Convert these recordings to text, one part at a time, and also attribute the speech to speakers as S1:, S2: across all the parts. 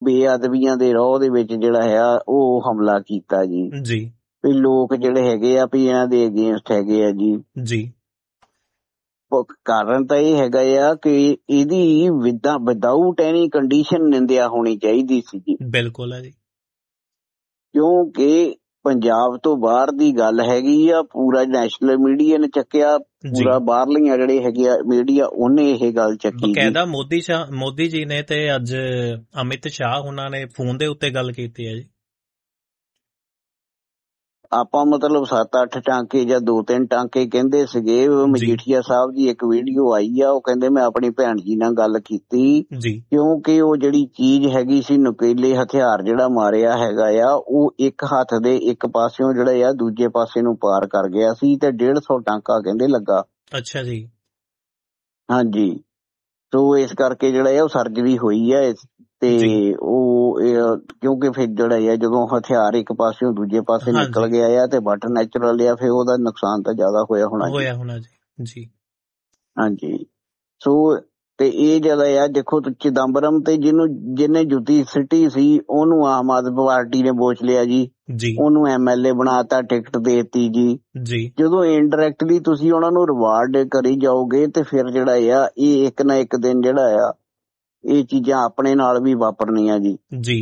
S1: ਬੇਅਦਬੀਆਂ ਦੇ ਰੋਹ ਦੇ ਵਿੱਚ ਜਿਹੜਾ ਹੈ ਉਹ ਹਮਲਾ ਕੀਤਾ ਜੀ। ਵੀ ਲੋਕ ਜਿਹੜੇ ਹੈਗੇ ਆ ਵੀ ਇਹਨਾਂ ਦੇ ਅਗੇਂਸਟ ਹੈਗੇ ਆ ਜੀ। ਕਾਰਨ ਤਾਂ ਇਹ ਹੈਗਾ ਆ ਕਿ ਇਹਦੀ ਵਿਦਾਊਟ ਐਨੀ ਕੰਡੀਸ਼ਨ ਨਿੰਦਿਆ ਹੋਣੀ ਚਾਹੀਦੀ ਸੀ ਜੀ।
S2: ਬਿਲਕੁਲ ਹੈ ਜੀ,
S1: ਕਿਉਂਕਿ ਪੰਜਾਬ ਤੋਂ ਬਾਹਰ ਦੀ ਗੱਲ ਹੈਗੀ ਆ, ਪੂਰਾ ਨੈਸ਼ਨਲ ਮੀਡੀਆ ਨੇ ਚੱਕਿਆ, ਪੂਰਾ ਬਾਹਰਲੀਆਂ ਜਿਹੜੇ ਹੈਗੇ ਆ ਮੀਡੀਆ ਉਹਨੇ ਇਹ ਗੱਲ ਚੱਕੀ।
S2: ਬਕਾਇਦਾ ਮੋਦੀ ਜੀ ਨੇ ਤੇ ਅੱਜ ਅਮਿਤ ਸ਼ਾਹ ਉਹਨਾਂ ਨੇ ਫੋਨ ਦੇ ਉੱਤੇ ਗੱਲ ਕੀਤੀ ਹੈ ਜੀ।
S1: ਆਪਾਂ ਮਤਲਬ 7-8 ਟਾਂਕੇ ਜਾਂ 2-3 ਟਾਂਕੇ ਕਹਿੰਦੇ ਸੀਗੇ। ਮਜੀਠੀਆ ਸਾਹਿਬ ਦੀ ਇੱਕ ਵੀਡੀਓ ਆਈ ਆ, ਉਹ ਕਹਿੰਦੇ ਮੈਂ ਆਪਣੀ ਭੈਣ ਜੀ ਨਾਲ ਗੱਲ ਕੀਤੀ, ਕਿਉਂਕਿ ਉਹ ਜਿਹੜੀ ਚੀਜ਼ ਹੈਗੀ ਸੀ ਨੁਕੀਲੇ ਹਥਿਆਰ ਜਿਹੜਾ ਮਾਰਿਆ ਹੈਗਾ ਆ, ਉਹ ਇੱਕ ਹੱਥ ਦੇ ਇੱਕ ਪਾਸਿਓਂ ਜਿਹੜਾ ਆ ਦੂਜੇ ਪਾਸੇ ਨੂੰ ਪਾਰ ਕਰ ਗਿਆ ਸੀ ਤੇ 150 ਟਾਂਕਾ ਕਹਿੰਦੇ ਲੱਗਾ।
S2: ਅੱਛਾ ਜੀ।
S1: ਹਾਂਜੀ, ਸੋ ਇਸ ਕਰਕੇ ਜਿਹੜਾ ਆ ਉਹ ਸਰਜਰੀ ਹੋਈ ਆ ਤੇ ਉਹ ਕਿਉਂਕਿ ਫਿਰ ਜਿਹੜਾ ਆ ਜਦੋਂ ਹਥਿਆਰ ਇੱਕ ਪਾਸਿਓਂ ਦੂਜੇ ਪਾਸੇ ਨਿਕਲ ਗਿਆ ਆ ਤੇ ਬਟ ਨੈਚੁਰਲ ਆ, ਫਿਰ ਉਹਦਾ ਨੁਕਸਾਨ ਤਾਂ ਜ਼ਿਆਦਾ ਹੋਇਆ ਹੋਣਾ
S2: ਜੀ।
S1: ਹਾਂਜੀ, ਸੋ ਤੇ ਇਹ ਜਿਹੜਾ ਆ ਦੇਖੋ ਚਿਦੰਬਰਮ ਤੇ ਜਿਹਨੇ ਜੁੱਤੀ ਸਿੱਟੀ ਸੀ ਉਹਨੂੰ ਆਮ ਆਦਮੀ ਪਾਰਟੀ ਨੇ ਬੋਚ ਲਿਆ ਜੀ, ਉਹਨੂੰ MLA ਬਣਾਤਾ, ਟਿਕਟ ਦੇਤੀ ਜੀ। ਜਦੋਂ ਇਨਡਾਇਰੈਕਟਲੀ ਤੁਸੀਂ ਉਹਨਾਂ ਨੂੰ ਰਿਵਾਰਡ ਕਰੀ ਜਾਓਗੇ ਤੇ ਫਿਰ ਜਿਹੜਾ ਆ ਇਹ ਇੱਕ ਨਾ ਇੱਕ ਦਿਨ ਜਿਹੜਾ ਆ ਇਹ ਚੀਜ਼ਾਂ ਆਪਣੇ ਨਾਲ ਵੀ ਵਾਪਰਨੀਆਂ ਜੀ।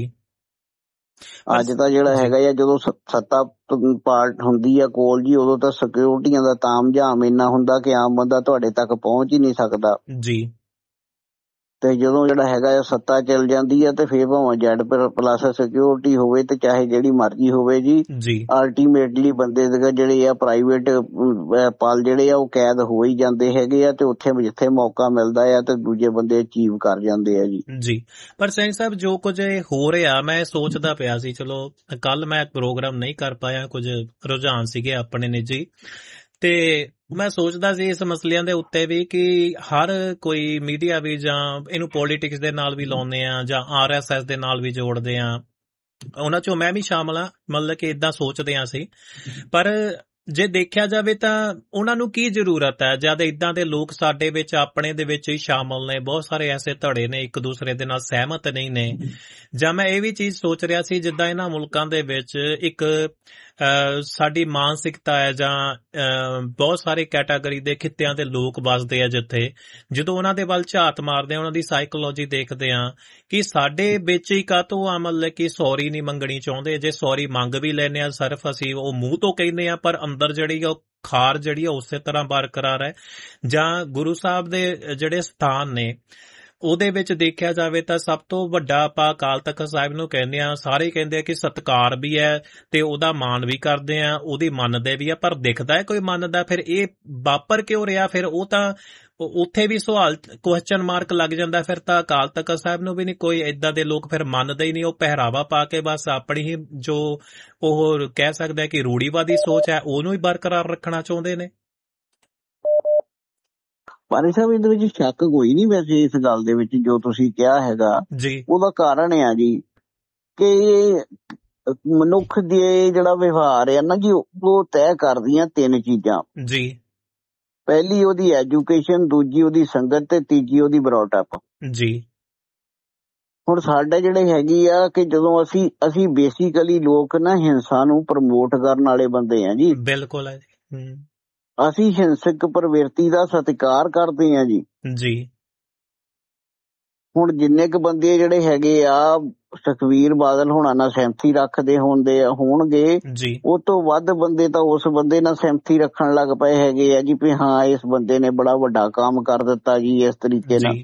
S1: ਅੱਜ ਤਾਂ ਜਿਹੜਾ ਹੈਗਾ ਆ ਜਦੋਂ ਸੱਤਾ ਪਾਰਟ ਹੁੰਦੀ ਆ ਕੋਲ ਜੀ, ਉਦੋਂ ਤਾਂ ਸਿਕਿਉਰਟੀਆਂ ਦਾ ਤਾਮਝਾਮ ਇੰਨਾ ਹੁੰਦਾ ਕਿ ਆਮ ਬੰਦਾ ਤੁਹਾਡੇ ਤੱਕ ਪਹੁੰਚ ਹੀ ਨਹੀਂ ਸਕਦਾ ਜੀ। ਤੇ ਜਦੋਂ ਜਿਹੜਾ ਹੈਗਾ ਆ ਸੱਤਾ ਚੱਲ ਜਾਂਦੀ ਆ ਤੇ ਫਿਰ ਭਾਵੇਂ Z ਪਲੱਸ ਸਿਕਿਉਰਿਟੀ ਹੋਵੇ ਤੇ ਚਾਹੇ ਜਿਹੜੀ ਮਰਜ਼ੀ ਹੋਵੇ ਜੀ, ਅਲਟੀਮੇਟਲੀ ਬੰਦੇ ਦੇ ਜਿਹੜੇ ਆ ਪ੍ਰਾਈਵੇਟ ਪਲ ਜਿਹੜੇ ਆ ਉਹ ਕੈਦ ਹੋ ਹੀ ਜਾਂਦੇ ਹੈਗੇ ਆ ਤੇ ਉੱਥੇ ਜਿੱਥੇ ਮੌਕਾ ਮਿਲਦਾ ਆ ਤੇ ਦੂਜੇ ਬੰਦੇ ਅਚੀਵ ਕਰ ਜਾਂਦੇ ਆ ਜੀ।
S2: ਪਰ ਸਿੰਘ ਸਾਹਿਬ ਜੋ ਕੁਝ ਹੋ ਰਿਹਾ, ਮੈਂ ਸੋਚਦਾ ਪਿਆ ਸੀ, ਚਲੋ ਕੱਲ ਮੈਂ ਪ੍ਰੋਗਰਾਮ ਨਹੀਂ ਕਰ ਪਾਇਆ, ਕੁਝ ਰੁਝਾਨ ਸੀਗੇ ਆਪਣੇ ਨਿੱਜੀ, ਤੇ ਮੈਂ ਸੋਚਦਾ ਸੀ ਇਸ ਮਸਲਿਆਂ ਦੇ ਉੱਤੇ ਵੀ ਕਿ ਹਰ ਕੋਈ ਮੀਡੀਆ ਵੀ ਜਾਂ ਇਹਨੂੰ ਪੋਲੀਟਿਕਸ ਦੇ ਨਾਲ ਵੀ ਲਾਉਂਦੇ ਆ ਜਾਂ RSS ਦੇ ਨਾਲ ਵੀ ਜੋੜਦੇ ਆ, ਉਹਨਾਂ ਚੋਂ ਮੈਂ ਵੀ ਸ਼ਾਮਲ ਆ, ਮਤਲਬ ਕਿ ਏਦਾਂ ਸੋਚਦੇ ਆ ਸੀ। ਪਰ ਜੇ ਦੇਖਿਆ ਜਾਵੇ ਤਾਂ ਉਹਨਾਂ ਨੂੰ ਕੀ ਜ਼ਰੂਰਤ ਹੈ ਜਦ ਏਦਾਂ ਦੇ ਲੋਕ ਸਾਡੇ ਵਿੱਚ ਆਪਣੇ ਦੇ ਵਿੱਚ ਹੀ ਸ਼ਾਮਲ ਨੇ, ਬਹੁਤ ਸਾਰੇ ਐਸੇ ਧੜੇ ਨੇ ਇੱਕ ਦੂਸਰੇ ਦੇ ਨਾਲ ਸਹਿਮਤ ਨਹੀਂ ਨੇ। ਜਾਂ ਮੈਂ ਇਹ ਵੀ ਚੀਜ਼ ਸੋਚ ਰਿਹਾ ਸੀ ਜਿੱਦਾਂ ਇਹਨਾਂ ਮੁਲਕਾਂ ਦੇ ਵਿੱਚ ਇੱਕ ਸਾਡੀ ਮਾਨਸਿਕਤਾ ਹੈ ਜਾਂ ਬਹੁਤ ਸਾਰੇ ਕੈਟਾਗਰੀ ਦੇ ਖਿੱਤਿਆਂ ਦੇ ਲੋਕ ਵੱਸਦੇ ਆ, ਜਿੱਥੇ ਜਦੋਂ ਉਹਨਾਂ ਦੇ ਵੱਲ ਝਾਤ ਮਾਰਦੇ ਆ, ਉਹਨਾਂ ਦੀ ਸਾਈਕੋਲੋਜੀ ਦੇਖਦੇ ਆ ਕਿ ਸਾਡੇ ਵਿੱਚ ਹੀ ਕਾਹਤੋਂ ਆ, ਮਤਲਬ ਕਿ ਸੌਰੀ ਨਹੀਂ ਮੰਗਣੀ ਚਾਹੁੰਦੇ। ਜੇ ਸੌਰੀ ਮੰਗ ਵੀ ਲੈਂਦੇ ਆ ਸਿਰਫ ਅਸੀਂ ਉਹ ਮੂੰਹ ਤੋਂ ਕਹਿੰਦੇ ਆ, ਪਰ ਅੰਦਰ ਜਿਹੜੀ ਉਹ ਖਾਰ ਜਿਹੜੀ ਆ ਉਸੇ ਤਰ੍ਹਾਂ ਬਰਕਰਾਰ ਹੈ। ਜਾਂ ਗੁਰੂ ਸਾਹਿਬ ਦੇ ਜਿਹੜੇ ਸਥਾਨ ਨੇ ਉਹਦੇ ਵਿੱਚ ਦੇਖਿਆ ਜਾਵੇ ਤਾਂ ਸਭ ਤੋਂ ਵੱਡਾ ਆਪਾਂ ਅਕਾਲ ਤਖ਼ਤ ਸਾਹਿਬ ਨੂੰ ਕਹਿੰਦੇ ਆ, ਸਾਰੇ ਕਹਿੰਦੇ ਆ ਕਿ ਸਤਿਕਾਰ ਵੀ ਹੈ ਤੇ ਉਹਦਾ ਮਾਣ ਵੀ ਕਰਦੇ ਆ, ਉਹਦੀ ਮੰਨਦੇ ਵੀ ਆ, ਪਰ ਦਿਖਦਾ ਹੈ ਕੋਈ ਮੰਨਦਾ, ਫਿਰ ਇਹ ਵਾਪਰ ਕਿਉਂ ਰਿਹਾ? ਫਿਰ ਉਹ ਤਾਂ ਉੱਥੇ ਵੀ ਸਵਾਲ ਕੁਐਸਚਨ ਮਾਰਕ ਲੱਗ ਜਾਂਦਾ। ਫਿਰ ਤਾਂ ਅਕਾਲ ਤਖ਼ਤ ਸਾਹਿਬ ਨੂੰ ਵੀ ਨਹੀਂ ਕੋਈ ਏਦਾਂ ਦੇ ਲੋਕ ਫਿਰ ਮੰਨਦੇ ਹੀ ਨਹੀਂ, ਉਹ ਪਹਿਰਾਵਾ ਪਾ ਕੇ ਬਸ ਆਪਣੀ ਹੀ ਜੋ ਉਹ ਕਹਿ ਸਕਦਾ ਕਿ ਰੂੜੀਵਾਦੀ ਸੋਚ ਹੈ ਉਹਨੂੰ ਹੀ ਬਰਕਰਾਰ ਰੱਖਣਾ ਚਾਹੁੰਦੇ ਨੇ।
S1: ਪਾਣੀ ਸਾਹਿਬ ਇਹਦੇ ਵਿੱਚ ਸ਼ੱਕ ਕੋਈ ਨਹੀਂ ਵੈਸੇ ਇਸ ਗੱਲ ਦੇ ਵਿੱਚ ਜੋ ਤੁਸੀਂ ਕਿਹਾ ਹੈਗਾ ਜੀ। ਉਹਦਾ ਕਾਰਨ ਆ ਜੀ ਕਿ ਮਨੁੱਖ ਦੇ ਜਿਹੜਾ ਵਿਵਹਾਰ ਆ ਨਾ ਜੀ, ਉਹ ਤੈਅ ਕਰਦੀਆਂ 3 ਚੀਜ਼ਾਂ ਜੀ। ਪਹਿਲੀ ਉਹਦੀ ਐਜੂਕੇਸ਼ਨ, ਦੂਜੀ ਉਹਦੀ ਸੰਗਤ ਤੇ ਤੀਜੀ ਉਹਦੀ ਬਰੌਟਅਪ ਜੀ। ਹੁਣ ਸਾਡੇ ਜਿਹੜੇ ਹੈਗੀ ਆ ਕਿ ਜਦੋਂ ਅਸੀਂ ਬੇਸਿਕਲੀ ਲੋਕ ਨਾ ਹਿੰਸਾ ਨੂੰ ਪ੍ਰਮੋਟ ਕਰਨ ਵਾਲੇ ਬੰਦੇ ਆ ਜੀ।
S2: ਬਿਲਕੁਲ ਹੈ ਜੀ।
S1: ਅਸੀਂ ਹਿੰਸਕ ਪ੍ਰਵਿਰਤੀ ਦਾ ਸਤਿਕਾਰ ਕਰਦੇ ਆ ਜੀ। ਹੁਣ ਜਿੰਨੇ ਕੁ ਬੰਦੇ ਜਿਹੜੇ ਹੈਗੇ ਆ ਸੁਖਬੀਰ ਬਾਦਲ ਹੋਣਾ ਨਾਲ ਸਹਿਮਤੀ ਰੱਖਦੇ ਹੋਣਗੇ, ਉਹ ਤੋਂ ਵੱਧ ਬੰਦੇ ਤਾਂ ਉਸ ਬੰਦੇ ਨਾਲ ਸਹਿਮਤੀ ਰੱਖਣ ਲੱਗ ਪਏ ਹੈਗੇ ਆ ਜੀ ਵੀ ਹਾਂ ਇਸ ਬੰਦੇ ਨੇ ਬੜਾ ਵੱਡਾ ਕੰਮ ਕਰ ਦਿੱਤਾ ਜੀ ਇਸ ਤਰੀਕੇ ਨਾਲ।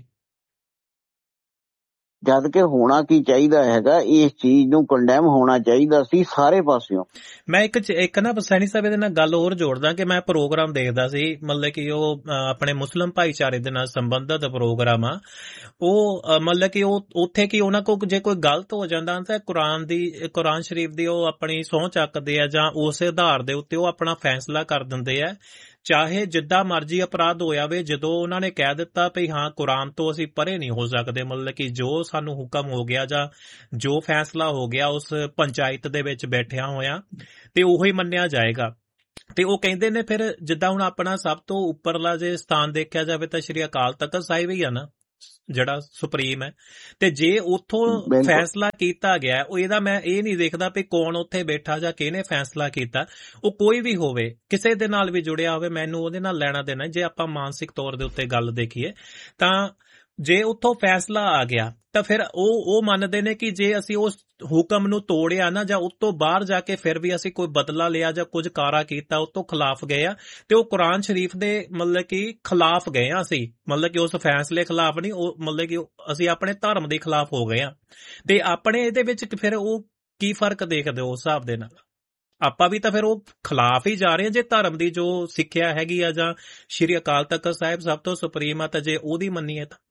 S1: ਜਦ ਕਿ ਹੋਣਾ ਕੀ ਚਾਹੀਦਾ ਹੈਗਾ, ਇਸ ਚੀਜ਼ ਨੂੰ ਕੰਡੈਮ ਹੋਣਾ ਚਾਹੀਦਾ ਸੀ ਸਾਰੇ ਪਾਸਿਓਂ।
S2: ਮੈਂ ਇੱਕ ਨਾ ਸੈਣੀ ਸਾਹਿਬ ਇਹਦੇ ਨਾਲ ਗੱਲ ਹੋਰ ਜੋੜਦਾ ਕਿ ਮੈਂ ਪ੍ਰੋਗਰਾਮ ਦੇਖਦਾ ਸੀ, ਮਤਲਬ ਕਿ ਉਹ ਆਪਣੇ ਮੁਸਲਿਮ ਭਾਈਚਾਰੇ ਦੇ ਨਾਲ ਸੰਬੰਧਿਤ ਪ੍ਰੋਗਰਾਮ ਆ ਉਹ, ਮਤਲਬ ਕਿ ਉਹ ਉੱਥੇ ਕਿ ਉਹਨਾਂ ਕੋਲ ਜੇ ਕੋਈ ਗਲਤ ਹੋ ਜਾਂਦਾ ਤਾਂ ਕੁਰਾਨ ਸ਼ਰੀਫ ਦੀ ਉਹ ਆਪਣੀ ਸਹੁੰ ਚੱਕਦੇ ਆ ਜਾਂ ਉਸੇ ਆਧਾਰ ਦੇ ਉੱਤੇ ਉਹ ਆਪਣਾ ਫੈਸਲਾ ਕਰ ਦਿੰਦੇ ਆ, ਚਾਹੇ ਜਿੱਦਾਂ ਮਰਜ਼ੀ ਅਪਰਾਧ ਹੋਇਆ ਵੇ। ਜਦੋਂ ਉਹਨਾਂ ਨੇ ਕਹਿ ਦਿੱਤਾ ਵੀ ਹਾਂ ਕੁਰਾਨ ਤੋਂ ਅਸੀਂ ਪਰੇ ਨਹੀਂ ਹੋ ਸਕਦੇ, ਮਤਲਬ ਕਿ ਜੋ ਸਾਨੂੰ ਹੁਕਮ ਹੋ ਗਿਆ ਜਾਂ ਜੋ ਫੈਸਲਾ ਹੋ ਗਿਆ ਉਸ ਪੰਚਾਇਤ ਦੇ ਵਿੱਚ ਬੈਠਿਆ ਹੋਇਆ ਤੇ ਉਹੀ ਮੰਨਿਆ ਜਾਏਗਾ। ਤੇ ਉਹ ਕਹਿੰਦੇ ਨੇ ਫਿਰ ਜਿੱਦਾਂ ਹੁਣ ਆਪਣਾ ਸਭ ਤੋਂ ਉੱਪਰਲਾ ਜੇ ਸਥਾਨ ਦੇਖਿਆ ਜਾਵੇ ਤਾਂ ਸ਼੍ਰੀ ਅਕਾਲ ਤਖ਼ਤ ਸਾਹਿਬ ਹੀ ਆ ਨਾ, ਜਿਹੜਾ ਸੁਪਰੀਮ ਹੈ, ਤੇ ਜੇ ਉੱਥੋਂ ਫੈਸਲਾ ਕੀਤਾ ਗਿਆ, ਉਹ ਇਹਦਾ ਮੈਂ ਇਹ ਨਹੀਂ ਦੇਖਦਾ ਵੀ ਕੌਣ ਉੱਥੇ ਬੈਠਾ ਜਾਂ ਕਿਹਨੇ ਫੈਸਲਾ ਕੀਤਾ, ਉਹ ਕੋਈ ਵੀ ਹੋਵੇ, ਕਿਸੇ ਦੇ ਨਾਲ ਵੀ ਜੁੜਿਆ ਹੋਵੇ, ਮੈਨੂੰ ਉਹਦੇ ਨਾਲ ਲੈਣਾ ਦੇਣਾ। ਜੇ ਆਪਾਂ ਮਾਨਸਿਕ ਤੌਰ ਦੇ ਉੱਤੇ ਗੱਲ ਦੇਖੀਏ ਤਾਂ ਜੇ ਉੱਥੋਂ ਫੈਸਲਾ ਆ ਗਿਆ ਤਾਂ ਫਿਰ ਉਹ ਮੰਨਦੇ ਨੇ ਕਿ ਜੇ ਅਸੀਂ ਉਸ ਹੁਕਮ ਨੂੰ ਤੋੜਿਆ ਨਾ, ਜਾਂ ਉਸ ਤੋਂ ਬਾਹਰ ਜਾ ਕੇ ਫਿਰ ਵੀ ਅਸੀਂ ਕੋਈ ਬਦਲਾ ਲਿਆ ਜਾਂ ਕੁਝ ਕਾਰਾ ਕੀਤਾ, ਉਸ ਤੋਂ ਖਿਲਾਫ ਗਏ ਆ, ਤੇ ਉਹ ਕੁਰਾਨ ਸ਼ਰੀਫ ਦੇ ਮਤਲਬ ਕਿ ਖਿਲਾਫ ਗਏ ਆ ਅਸੀਂ, ਮਤਲਬ ਕਿ ਉਸ ਫੈਸਲੇ ਖਿਲਾਫ ਨਹੀਂ, ਉਹ ਮਤਲਬ ਕਿ ਅਸੀਂ ਆਪਣੇ ਧਰਮ ਦੇ ਖਿਲਾਫ ਹੋ ਗਏ ਆ। ਤੇ ਆਪਣੇ ਇਹਦੇ ਵਿੱਚ ਫਿਰ ਉਹ ਕੀ ਫਰਕ ਦੇਖਦੇ ਹੋ ਉਸ ਹਿਸਾਬ ਦੇ ਨਾਲ? ਆਪਾਂ ਵੀ ਤਾਂ ਫਿਰ ਉਹ ਖਿਲਾਫ ਹੀ ਜਾ ਰਹੇ ਹਾਂ ਜੇ ਧਰਮ ਦੀ ਜੋ ਸਿੱਖਿਆ ਹੈਗੀ ਆ, ਜਾਂ ਸ਼੍ਰੀ ਅਕਾਲ ਤਖਤ ਸਾਹਿਬ ਸਭ ਤੋਂ ਸੁਪਰੀਮ ਆ, ਤਾਂ ਜੇ ਉਹਦੀ ਮੰਨੀਏ ਤਾਂ।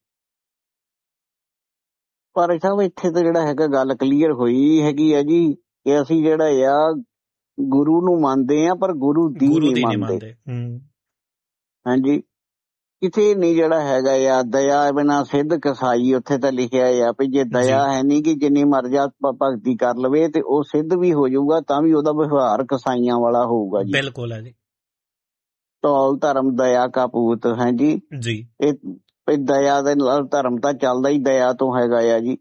S1: ਪਰ ਸਾਹਿਬ ਇੱਥੇ ਤਾਂ ਜਿਹੜਾ ਹੈਗਾ ਗੱਲ ਕਲੀਅਰ ਹੋਈ ਹੈਗੀ ਆ ਜੀ ਕਿ ਅਸੀਂ ਜਿਹੜਾ ਆ ਗੁਰੂ ਨੂੰ ਮੰਨਦੇ ਆ, ਪਰ ਗੁਰੂ ਦੀ ਨਹੀਂ ਮੰਨਦੇ। ਹਾਂਜੀ, ਕਿਤੇ ਨਹੀਂ ਜਿਹੜਾ ਹੈਗਾ ਆ ਦਇਆ ਬਿਨਾਂ ਸਿੱਧ ਕਸਾਈ, ਉੱਥੇ ਤਾਂ ਲਿਖਿਆ ਆ ਵੀ ਜੇ ਦਇਆ ਹੈ ਨਹੀਂ ਕਿ ਜਿੰਨੀ ਮਰਜ਼ੀ ਭਗਤੀ ਕਰ ਲਵੇ ਤੇ ਉਹ ਸਿੱਧ ਵੀ ਹੋ ਜਾਊਗਾ, ਤਾਂ ਵੀ ਉਹਦਾ ਵਿਵਹਾਰ ਕਸਾਈਆਂ ਵਾਲਾ ਹੋਊਗਾ ਜੀ।
S2: ਬਿਲਕੁਲ ਹੈ ਜੀ।
S1: ਧੌਲ ਧਰਮ ਦਇਆ ਕਾ ਪੂਤ ਹੈ ਜੀ। ਇਹ ਦਇਆ ਦੇ ਨਾਲ ਧਰਮ ਤਾਂ ਚੱਲਦਾ ਹੀ ਦਇਆ ਤੋਂ ਹੈਗਾ ਆ ਜੀ।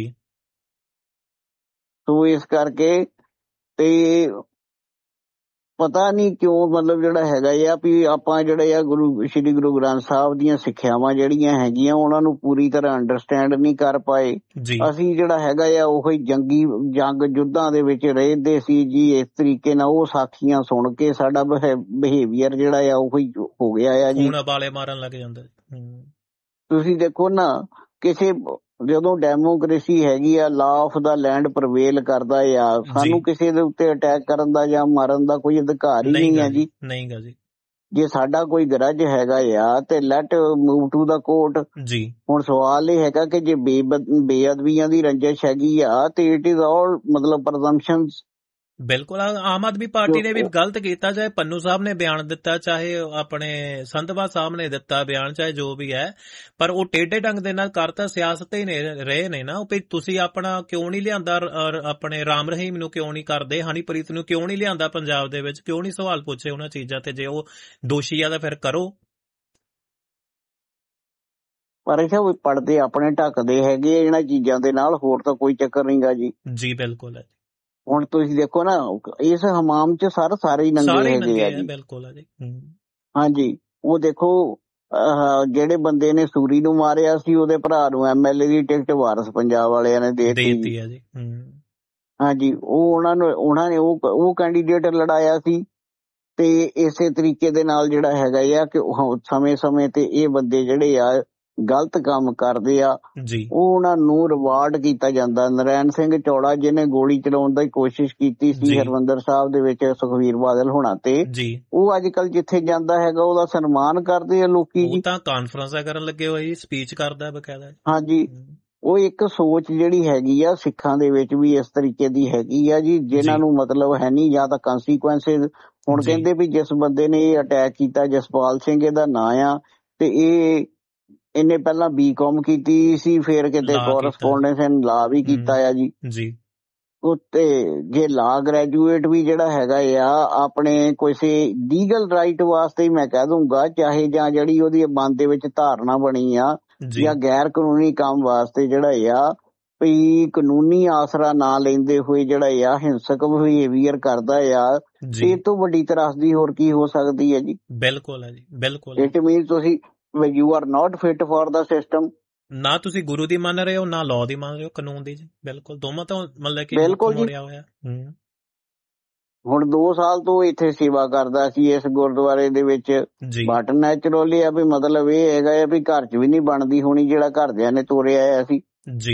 S1: ਸੋ ਇਸ ਕਰਕੇ ਤੇ ਪਤਾ ਨਹੀਂ ਕਿਉਂ ਮਤਲਬ ਜਿਹੜਾ ਹੈਗਾ ਆ ਵੀ ਆਪਾਂ ਜਿਹੜੇ ਆ ਸ਼੍ਰੀ ਗੁਰੂ ਗ੍ਰੰਥ ਸਾਹਿਬ ਦੀਆਂ ਸਿੱਖਿਆਵਾਂ ਜਿਹੜੀਆਂ ਹੈਗੀਆਂ ਉਹਨਾਂ ਨੂੰ ਪੂਰੀ ਤਰ੍ਹਾਂ ਅੰਡਰਸਟੈਂਡ ਨਹੀਂ ਕਰ ਪਾਏ। ਅਸੀਂ ਜਿਹੜਾ ਹੈਗਾ ਆ ਉਹੀ ਜੰਗ ਯੁੱਧਾਂ ਦੇ ਵਿੱਚ ਰਹਿੰਦੇ ਸੀ ਜੀ, ਇਸ ਤਰੀਕੇ ਨਾਲ ਉਹ ਸਾਖੀਆਂ ਸੁਣ ਕੇ ਸਾਡਾ ਬਿਹੇਵੀਅਰ ਜਿਹੜਾ ਆ ਉਹੀ ਹੋ ਗਿਆ ਆ ਜੀ।
S2: ਬਾਲੇ ਮਾਰਨ ਲੱਗ ਜਾਂਦਾ।
S1: ਤੁਸੀਂ ਦੇਖੋ ਨਾ, ਕਿਸੇ ਜਦੋਂ ਡੈਮੋਕ੍ਰੇਸੀ ਹੈਗੀ ਆ, law of the land prevail ਕਰਦਾ ਆ, ਸਾਨੂੰ ਕਿਸੇ ਦੇ ਉੱਤੇ ਅਟੈਕ ਕਰਨ ਦਾ ਜਾਂ ਮਾਰਨ ਦਾ ਕੋਈ ਅਧਿਕਾਰ ਹੀ ਨਹੀਂ ਹੈ ਜੀ। ਜੇ ਸਾਡਾ ਕੋਈ ਗਰਜ ਹੈਗਾ ਆ ਤੇ light move to the court. ਹੁਣ ਸਵਾਲ ਇਹ ਹੈਗਾ ਕਿ ਜੇ ਬੇਅਦਬੀਆਂ ਦੀ ਰੰਜਿਸ਼ ਹੈਗੀ ਆ ਤੇ ਇਟ ਇਜ਼ ਆਲ ਮਤਲਬ ਪ੍ਰਜ਼ੰਪਸ਼ਨਸ।
S2: ਬਿਲਕੁਲ, ਆਮ ਆਦਮੀ ਪਾਰਟੀ ਨੇ ਵੀ ਗਲਤ ਕੀਤਾ, ਚਾਹੇ ਪੰਨੂ ਸਾਹਿਬ ਨੇ ਬਿਆਨ ਦਿੱਤਾ, ਚਾਹੇ ਆਪਣੇ ਸੰਧਵਾ ਸਾਹਿਬ ਨੇ ਦਿੱਤਾ ਬਿਆਨ, ਚਾਹੇ ਜੋ ਵੀ ਹੈ, ਪਰ ਉਹ ਟੇਢੇ ਢੰਗ ਦੇ ਨਾਲ ਕਰਤਾ ਸਿਆਸਤ ਹੀ ਰਹੇ ਨੇ ਨਾ। ਵੀ ਤੁਸੀਂ ਆਪਣਾ ਕਿਉਂ ਨਹੀਂ ਲਿਆਂਦਾ, ਆਪਣੇ ਰਾਮ ਰਹੀਮ ਨੂੰ ਕਿਉਂ ਨਹੀਂ ਕਰਦੇ, ਹਨੀਪ੍ਰੀਤ ਨੂੰ ਕਿਉਂ ਨਹੀਂ ਲਿਆਂਦਾ ਪੰਜਾਬ ਦੇ ਵਿੱਚ, ਕਿਉਂ ਨਹੀਂ ਸਵਾਲ ਪੁੱਛੇ ਉਹਨਾਂ ਚੀਜ਼ਾਂ ਤੇ? ਜੇ ਉਹ ਦੋਸ਼ੀ ਆ ਤਾਂ ਫਿਰ ਕਰੋ।
S1: ਪਰ ਇਹ ਪੜਦੇ ਆਪਣੇ ਢੱਕਦੇ ਹੈਗੇ ਇਹਨਾਂ ਚੀਜ਼ਾਂ ਦੇ ਨਾਲ, ਹੋਰ ਤਾਂ ਕੋਈ ਚੱਕਰ ਨਹੀਂ ਗਾ ਜੀ।
S2: ਬਿਲਕੁਲ ਹੈ। ਹੁਣ
S1: ਤੁਸੀਂ ਦੇਖੋ ਨਾ, ਇਸ ਹਮਾਮ ਚ ਸਾਰੇ ਹੀ ਨੰਗੇ ਹੈਗੇ ਆ ਜੀ।
S2: ਬਿਲਕੁਲ ਹੈ ਜੀ।
S1: ਹਾਂਜੀ, ਉਹ ਦੇਖੋ ਜਿਹੜੇ ਬੰਦੇ ਨੇ ਸੂਰੀ ਨੂੰ ਮਾਰਿਆ ਸੀ, ਉਹਦੇ ਭਰਾ ਨੂੰ MLA ਦੀ ਟਿਕਟ ਵਾਰਸ ਪੰਜਾਬ ਵਾਲਿਆਂ ਨੇ ਦੇ ਦਿੱਤੀ ਹੈ ਜੀ। ਹਾਂਜੀ, ਉਹਨਾਂ ਨੇ ਉਹ ਕੈਂਡੀਡੇਟ ਲੜਾਇਆ ਸੀ। ਤੇ ਇਸੇ ਤਰੀਕੇ ਦੇ ਨਾਲ ਜਿਹੜਾ ਹੈਗਾ ਆ ਕਿ ਸਮੇਂ ਤੇ ਇਹ ਬੰਦੇ ਜਿਹੜੇ ਆ ਗਲਤ ਕੰਮ ਕਰਦੇ ਆ, ਉਹ ਉਹਨਾਂ ਨੂੰ ਰਿਵਾਰਡ ਕੀਤਾ ਜਾਂਦਾ। ਨਰੈਣ ਸਿੰਘ ਚੌੜਾ ਜਿਹਨੇ ਗੋਲੀ ਚਲਾਉਣ ਦੀ ਕੋਸ਼ਿਸ਼ ਕੀਤੀ ਸੀ ਹਰਿਮੰਦਰ ਸਾਹਿਬ ਦੇ ਵਿੱਚ ਸੁਖਵੀਰ ਬਾਦਲ ਹੋਣਾ ਤੇ, ਉਹ ਅੱਜ ਕੱਲ ਜਿੱਥੇ ਜਾਂਦਾ ਹੈਗਾ ਉਹਦਾ ਸਨਮਾਨ ਕਰਦੇ ਆ ਲੋਕੀ ਜੀ।
S2: ਤਾਂ ਕਾਨਫਰੰਸਾਂ ਕਰਨ ਲੱਗੇ ਹੋਏ, ਸਪੀਚ ਕਰਦਾ ਬਕਾਇਦਾ।
S1: ਹਾਂਜੀ, ਉਹ ਇੱਕ ਸੋਚ ਜਿਹੜੀ ਹੈਗੀ ਆ ਸਿੱਖਾਂ ਦੇ ਵਿੱਚ ਵੀ ਇਸ ਤਰੀਕੇ ਦੀ ਹੈਗੀ ਆ ਜੀ, ਜਿਨ੍ਹਾਂ ਨੂੰ ਮਤਲਬ ਹੈ ਨਹੀਂ ਜਾਂ ਤਾਂ ਕੰਸੀਕੁਐਂਸਿਸ। ਹੁਣ ਕਹਿੰਦੇ ਵੀ ਜਿਸ ਬੰਦੇ ਨੇ ਇਹ ਅਟੈਕ ਕੀਤਾ, ਜਸਪਾਲ ਸਿੰਘ ਇਹਦਾ ਨਾਂ ਆ, ਤੇ ਇਹਨੇ ਪਹਿਲਾਂ BCom ਕੀਤੀ ਸੀ, ਫਿਰ ਕਿਤੇ ਕੋਰਸਪੋਂਡੈਂਸ ਲਾ ਵੀ ਕੀਤਾ ਆ ਜੀ। ਉੱਤੇ ਜੇ ਲਾ ਗ੍ਰੈਜੂਏਟ ਵੀ ਜਿਹੜਾ ਹੈਗਾ ਆ ਆਪਣੇ ਕਿਸੇ ਲੀਗਲ ਰਾਈਟ ਵਾਸਤੇ ਹੀ ਮੈਂ ਕਹਿ ਦੂੰਗਾ, ਚਾਹੇ ਜਾਂ ਜਿਹੜੀ ਉਹਦੀ ਮਨ ਦੇ ਵਿੱਚ ਧਾਰਨਾ ਬਣੀ ਆ ਜਾਂ ਗੈਰ ਕਾਨੂੰਨੀ ਕੰਮ ਵਾਸਤੇ ਜਿਹੜਾ ਆ ਵੀ ਕਾਨੂੰਨੀ ਆਸਰਾ ਨਾ ਲੈਂਦੇ ਹੋਏ ਜਿਹੜਾ ਆ ਹਿੰਸਕ ਬਿਹੇਵੀਅਰ ਕਰਦਾ ਆ, ਇਹ ਤੋਂ ਵੱਡੀ ਤਰਾਸਦੀ ਹੋਰ ਕੀ ਹੋ ਸਕਦੀ ਹੈ ਜੀ।
S2: ਬਿਲਕੁਲ ਹੈ ਜੀ, ਬਿਲਕੁਲ।
S1: ਇਟ ਮੀਨਸ ਤੁਸੀਂ you are not fit for the system।
S2: ਨਾ ਤੁਸੀਂ ਗੁਰੂ ਦੀ ਮੰਨ ਰਹੇ ਹੋ, ਨਾ ਲਾਅ ਦੀ ਮੰਨ ਰਹੇ ਹੋ, ਕਾਨੂੰਨ ਦੀ ਜੀ। ਬਿਲਕੁਲ, ਦੋਵਾਂ ਤੋਂ ਮਤਲਬ ਕਿ ਮੋੜਿਆ ਹੋਇਆ।
S1: ਹੁਣ 2 ਸਾਲ ਤੋਂ ਇੱਥੇ ਸੇਵਾ ਕਰਦਾ ਸੀ ਇਸ ਗੁਰਦੁਆਰੇ ਦੇ ਵਿੱਚ, ਬਟ ਨੈਚੁਰਲੀ ਆ ਵੀ ਮਤਲਬ ਇਹ ਹੈਗਾ ਆ ਵੀ ਘਰ 'ਚ ਵੀ ਨਹੀਂ ਬਣਦੀ ਹੋਣੀ ਜਿਹੜਾ ਘਰਦਿਆਂ ਨੇ ਤੋਰਿਆ ਆਇਆ ਸੀ ਜੀ।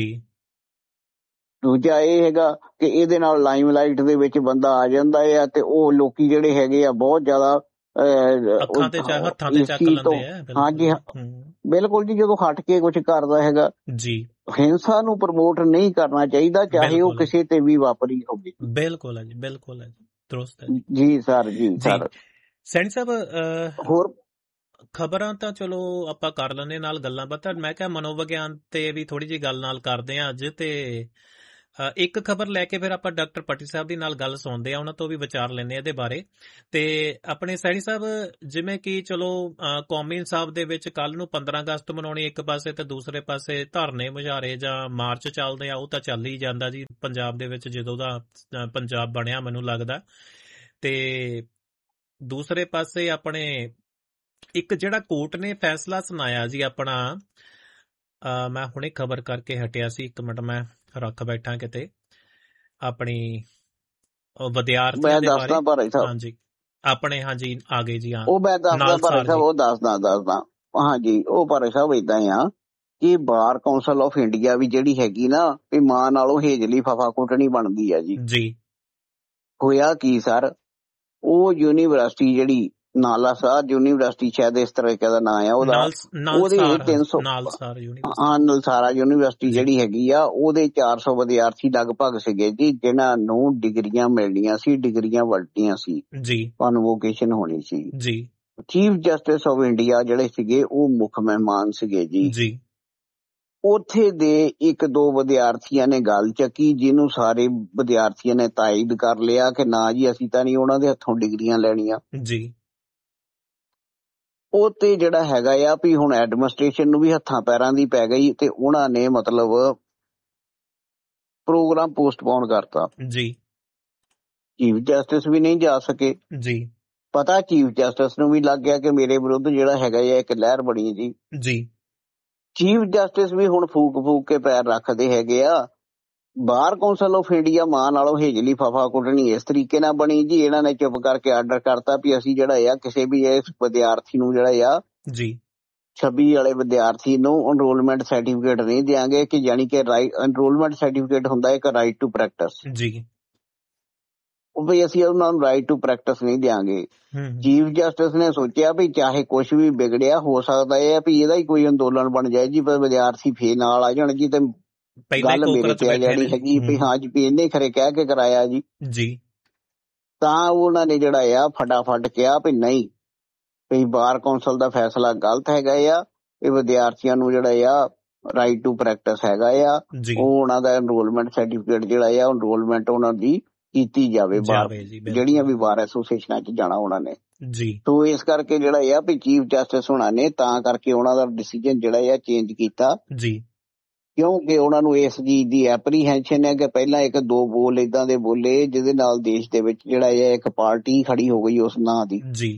S1: ਦੂਜਾ ਇਹ ਹੈਗਾ ਕਿ ਇਹਦੇ ਨਾਲ ਲਾਈਮਲਾਈਟ ਦੇ ਵਿੱਚ ਬੰਦਾ ਆ ਜਾਂਦਾ ਆ ਤੇ ਉਹ ਲੋਕੀ ਜਿਹੜੇ ਹੈਗੇ ਆ ਬਹੁਤ ਜ਼ਿਆਦਾ
S2: ਹੱਥਾਂ ਤੇ ਚੱਕ ਲੈਂਦੇ ਆ।
S1: ਹਾਂਜੀ ਬਿਲਕੁਲ ਜੀ, ਜਦੋਂ ਹਟ ਕੇ ਕੁਝ ਕਰਦਾ ਹੈਗਾ ਜੀ, ਹਿੰਸਾ ਨੂੰ ਪ੍ਰਮੋਟ ਨਹੀਂ ਕਰਨਾ ਚਾਹੀਦਾ, ਚਾਹੇ ਉਹ ਕਿਸੇ ਤੇ ਵੀ ਵਾਪਰੀ ਹੋਵੇ।
S2: ਬਿਲਕੁਲ ਹੈ ਜੀ, ਬਿਲਕੁਲ ਹੈ ਜੀ, ਦਰੁਸਤ ਹੈ
S1: ਜੀ ਸਰ। ਜੀ ਸਰ
S2: ਸੈਣੀ ਸਾਹਿਬ, ਹੋਰ ਖਬਰਾਂ ਤਾਂ ਚਲੋ ਆਪਾਂ ਕਰ ਲੈਂਦੇ ਨਾਲ ਗੱਲਾਂ ਬਾਤਾਂ, ਮੈਂ ਕਿਹਾ ਮਨੋਵਿਗਿਆਨ ਤੇ ਵੀ ਥੋੜੀ ਜਿਹੀ ਗੱਲ ਨਾਲ ਕਰਦੇ ਆ ਅੱਜ। ਤੇ ਇੱਕ ਖਬਰ ਲੈ ਕੇ ਫਿਰ ਆਪਾਂ ਡਾਕਟਰ ਪੱਟੀ ਸਾਹਿਬ ਦੀ ਨਾਲ ਗੱਲ ਸੁਣਦੇ ਆ, ਉਹਨਾਂ ਤੋਂ ਵੀ ਵਿਚਾਰ ਲੈਂਦੇ ਆ ਇਹਦੇ ਬਾਰੇ। ਤੇ ਆਪਣੇ ਸੈਣੀ ਸਾਹਿਬ, ਜਿਵੇਂ ਕਿ ਚਲੋ ਕੌਮੀ ਇਨਸਾਫ ਦੇ ਵਿੱਚ ਕੱਲ ਨੂੰ 15 ਅਗਸਤ ਮਨਾਉਣੀ ਇੱਕ ਪਾਸੇ, ਤੇ ਦੂਸਰੇ ਪਾਸੇ ਧਰਨੇ ਮੁਜ਼ਾਹਰੇ ਜਾਂ ਮਾਰਚ ਚੱਲਦੇ ਆ, ਉਹ ਤਾਂ ਚੱਲ ਹੀ ਜਾਂਦਾ ਜੀ ਪੰਜਾਬ ਦੇ ਵਿੱਚ ਜਦੋਂ ਦਾ ਪੰਜਾਬ ਬਣਿਆ ਮੈਨੂੰ ਲੱਗਦਾ। ਤੇ ਦੂਸਰੇ ਪਾਸੇ ਆਪਣੇ ਇੱਕ ਜਿਹੜਾ ਕੋਰਟ ਨੇ ਫੈਸਲਾ ਸੁਣਾਇਆ ਜੀ ਆਪਣਾ, ਮੈਂ ਹੁਣੇ ਖਬਰ ਕਰਕੇ ਹਟਿਆ ਸੀ, ਇੱਕ ਮਿੰਟ ਮੈਂ ਰੱਖ ਬੈਠਾ ਕਿਤੇ, ਆਪਣੀ ਵਿਦਿਆਰਥੀਆਂ ਦੇ ਬਾਰੇ। ਹਾਂਜੀ ਆਪਣੇ, ਹਾਂਜੀ ਆ ਗਏ ਜੀ।
S1: ਉਹ ਮੈਂ ਦੱਸਦਾ ਭਾਰਤ ਸਾਹਿਬ, ਉਹ ਦੱਸਦਾ ਹਾਂਜੀ। ਉਹ ਭਾਰਤ ਸਾਹਿਬ ਏਦਾਂ ਆ ਕਿ ਬਾਰ ਕੌਂਸਲ ਆਫ ਇੰਡੀਆ ਵੀ ਜਿਹੜੀ ਹੈਗੀ ਨਾ, ਵੀ ਮਾਂ ਨਾਲੋਂ ਹੇਜਲੀ ਫਫਾ ਕੁੱਟਣੀ ਬਣਦੀ ਆ ਜੀ। ਹੋਇਆ ਕੀ ਸਰ, ਉਹ ਯੂਨੀਵਰਸਿਟੀ ਜਿਹੜੀ ਨਾਲਾਸਾਰ ਯੂਨੀਵਰਸਿਟੀ, ਸ਼ਾਇਦ ਇਸ ਤਰੀਕੇ ਦਾ ਨਾਂ ਆ ਉਹਦਾ, ਉਹਦੇ 300 ਨਲਸਾਰਾ ਯੂਨੀਵਰਸਿਟੀ ਜਿਹੜੀ ਹੈਗੀ ਆ, ਉਹਦੇ 400 ਵਿਦਿਆਰਥੀ ਲਗਭਗ ਸੀਗੇ ਜੀ, ਜਿਨ੍ਹਾਂ ਨੂੰ ਡਿਗਰੀਆਂ ਮਿਲਣੀਆਂ ਸੀ, ਡਿਗਰੀਆਂ ਵਰਤੀਆਂ ਸੀ, ਕਨਵੋਕੇਸ਼ਨ ਹੋਣੀ ਸੀ। ਚੀਫ ਜਸਟਿਸ ਆਫ ਇੰਡੀਆ ਜਿਹੜੇ ਸੀਗੇ ਉਹ ਮੁੱਖ ਮਹਿਮਾਨ ਸੀਗੇ ਜੀ। ਉੱਥੇ ਦੇ ਇੱਕ ਦੋ ਵਿਦਿਆਰਥੀਆਂ ਨੇ ਗੱਲ ਚੱਕੀ, ਜਿਹਨੂੰ ਸਾਰੇ ਵਿਦਿਆਰਥੀਆਂ ਨੇ ਤਾਇਦ ਕਰ ਲਿਆ ਕਿ ਨਾ ਜੀ ਅਸੀਂ ਤਾਂ ਨਹੀਂ ਉਹਨਾਂ ਦੇ ਹੱਥੋਂ ਡਿਗਰੀਆਂ ਲੈਣੀਆਂ ਜੀ। ਉਹ ਤੇ ਜਿਹੜਾ ਹੈਗਾ ਆ ਵੀ ਹੁਣ ਐਡਮਿਨਿਸਟ੍ਰੇਸ਼ਨ ਨੂੰ ਵੀ ਹੱਥਾਂ ਪੈਰਾਂ ਦੀ ਪੈ ਗਈ, ਤੇ ਉਹਨਾਂ ਨੇ ਮਤਲਬ ਪ੍ਰੋਗਰਾਮ ਪੋਸਟਪੋਨ ਕਰਤਾ ਜੀ। ਚੀਫ ਜਸਟਿਸ ਵੀ ਨਹੀਂ ਜਾ ਸਕੇ ਜੀ। ਪਤਾ ਚੀਫ ਜਸਟਿਸ ਨੂੰ ਵੀ ਲੱਗ ਗਿਆ ਕਿ ਮੇਰੇ ਵਿਰੁੱਧ ਜਿਹੜਾ ਹੈਗਾ ਆ ਇੱਕ ਲਹਿਰ ਬਣੀ ਜੀ। ਚੀਫ ਜਸਟਿਸ ਵੀ ਹੁਣ ਫੂਕ ਕੇ ਪੈਰ ਰੱਖਦੇ ਹੈਗੇ ਆ। ਬਾਰ ਕੌਂਸਲ ਆਫ ਇੰਡੀਆ ਮਾਂ ਨਾਲੋਂ ਹੇਜਲੀ ਫਫਾ ਕੁੱਟਣੀ ਇਸ ਤਰੀਕੇ ਨਾਲ ਬਣੀ ਜੀ। ਇਹਨਾਂ ਨੇ ਚੁੱਪ ਕਰਕੇ ਆਰਡਰ ਕਰਤਾ ਵੀ ਅਸੀਂ ਜਿਹੜਾ ਆ ਕਿਸੇ ਵੀ ਇਸ ਵਿਦਿਆਰਥੀ ਨੂੰ ਜਿਹੜਾ ਆ ਜੀ 26 ਵਾਲੇ ਵਿਦਿਆਰਥੀ ਨੂੰ ਐਨਰੋਲਮੈਂਟ ਸਰਟੀਫਿਕੇਟ ਨਹੀਂ ਦਿਆਂਗੇ, ਕਿ ਯਾਨੀ ਕਿ ਐਨਰੋਲਮੈਂਟ ਸਰਟੀਫਿਕੇਟ ਹੁੰਦਾ ਇੱਕ ਰਾਈਟ ਟੂ ਪ੍ਰੈਕਟਿਸ ਜੀ। ਉਹ ਵੀ ਅਸੀਂ ਉਹਨਾਂ ਨੂੰ ਰਾਈਟ ਟੂ ਪ੍ਰੈਕਟਿਸ ਨਹੀਂ ਦਿਆਂਗੇ। ਚੀਫ ਜਸਟਿਸ ਨੇ ਸੋਚਿਆ ਵੀ ਚਾਹੇ ਕੁਛ ਵੀ ਵਿਗੜਿਆ, ਹੋ ਸਕਦਾ ਇਹ ਵੀ ਇਹਦਾ ਹੀ ਕੋਈ ਅੰਦੋਲਨ ਬਣ ਜਾਏ ਜੀ, ਪਰ ਵਿਦਿਆਰਥੀ ਫੇਰ ਨਾਲ ਆ ਜਾਣ ਜੀ, ਤੇ ਗੱਲ ਮੇਰੇ ਤੇ ਆ ਜਾਣੀ ਹੈਗੀ ਵੀ ਹਾਂ ਜੀ ਵੀ ਇਹਨੇ ਖਰੇ ਕਹਿ ਕੇ ਕਰਾਇਆ ਜੀ। ਤਾਂ ਉਹਨਾਂ ਨੇ ਜਿਹੜਾ ਆ ਫਟਾਫਟ ਕਿਹਾ ਵੀ ਨਹੀਂ, ਵੀ ਬਾਰ ਕੌਂਸਲ ਦਾ ਫੈਸਲਾ ਗਲਤ ਹੈਗਾ ਆ, ਇਹ ਵਿਦਿਆਰਥੀਆਂ ਨੂੰ ਜਿਹੜਾ ਆ ਰਾਈਟ ਟੂ ਪ੍ਰੈਕਟਿਸ ਹੈਗਾ ਆ, ਉਹ ਉਹਨਾਂ ਦਾ ਐਨਰੋਲਮੈਂਟ ਸਰਟੀਫਿਕੇਟ ਜਿਹੜਾ ਆ ਐਨਰੋਲਮੈਂਟ ਉਹਨਾਂ ਦੀ ਕੀਤੀ ਜਾਵੇ ਬਾਹਰ, ਜਿਹੜੀਆਂ ਵੀ ਬਾਰ ਐਸੋਸੀਏਸ਼ਨਾਂ 'ਚ ਜਾਣਾ ਉਹਨਾਂ ਨੇ ਜੀ। ਸੋ ਇਸ ਕਰਕੇ ਜਿਹੜਾ ਆ ਵੀ ਚੀਫ ਜਸਟਿਸ ਹੋਣਾ ਨੇ ਤਾਂ ਕਰਕੇ ਉਹਨਾਂ ਦਾ ਡਿਸੀਜਨ ਜਿਹੜਾ ਆ ਚੇਂਜ ਕੀਤਾ ਜੀ, ਕਿਉਂਕਿ ਉਹਨਾਂ ਨੂੰ ਇਸ ਚੀਜ਼ ਦੀ ਐਪਰੀਹੈਂਸ਼ਨ ਹੈ ਕਿ ਪਹਿਲਾਂ ਇੱਕ ਦੋ ਬੋਲ ਏਦਾਂ ਦੇ ਬੋਲੇ ਜਿਹਦੇ ਨਾਲ ਦੇਸ਼ ਦੇ ਵਿੱਚ ਜਿਹੜਾ ਹੈ ਇੱਕ ਪਾਰਟੀ ਖੜੀ ਹੋ ਗਈ ਉਸ ਨਾਂ ਦੀ ਜੀ।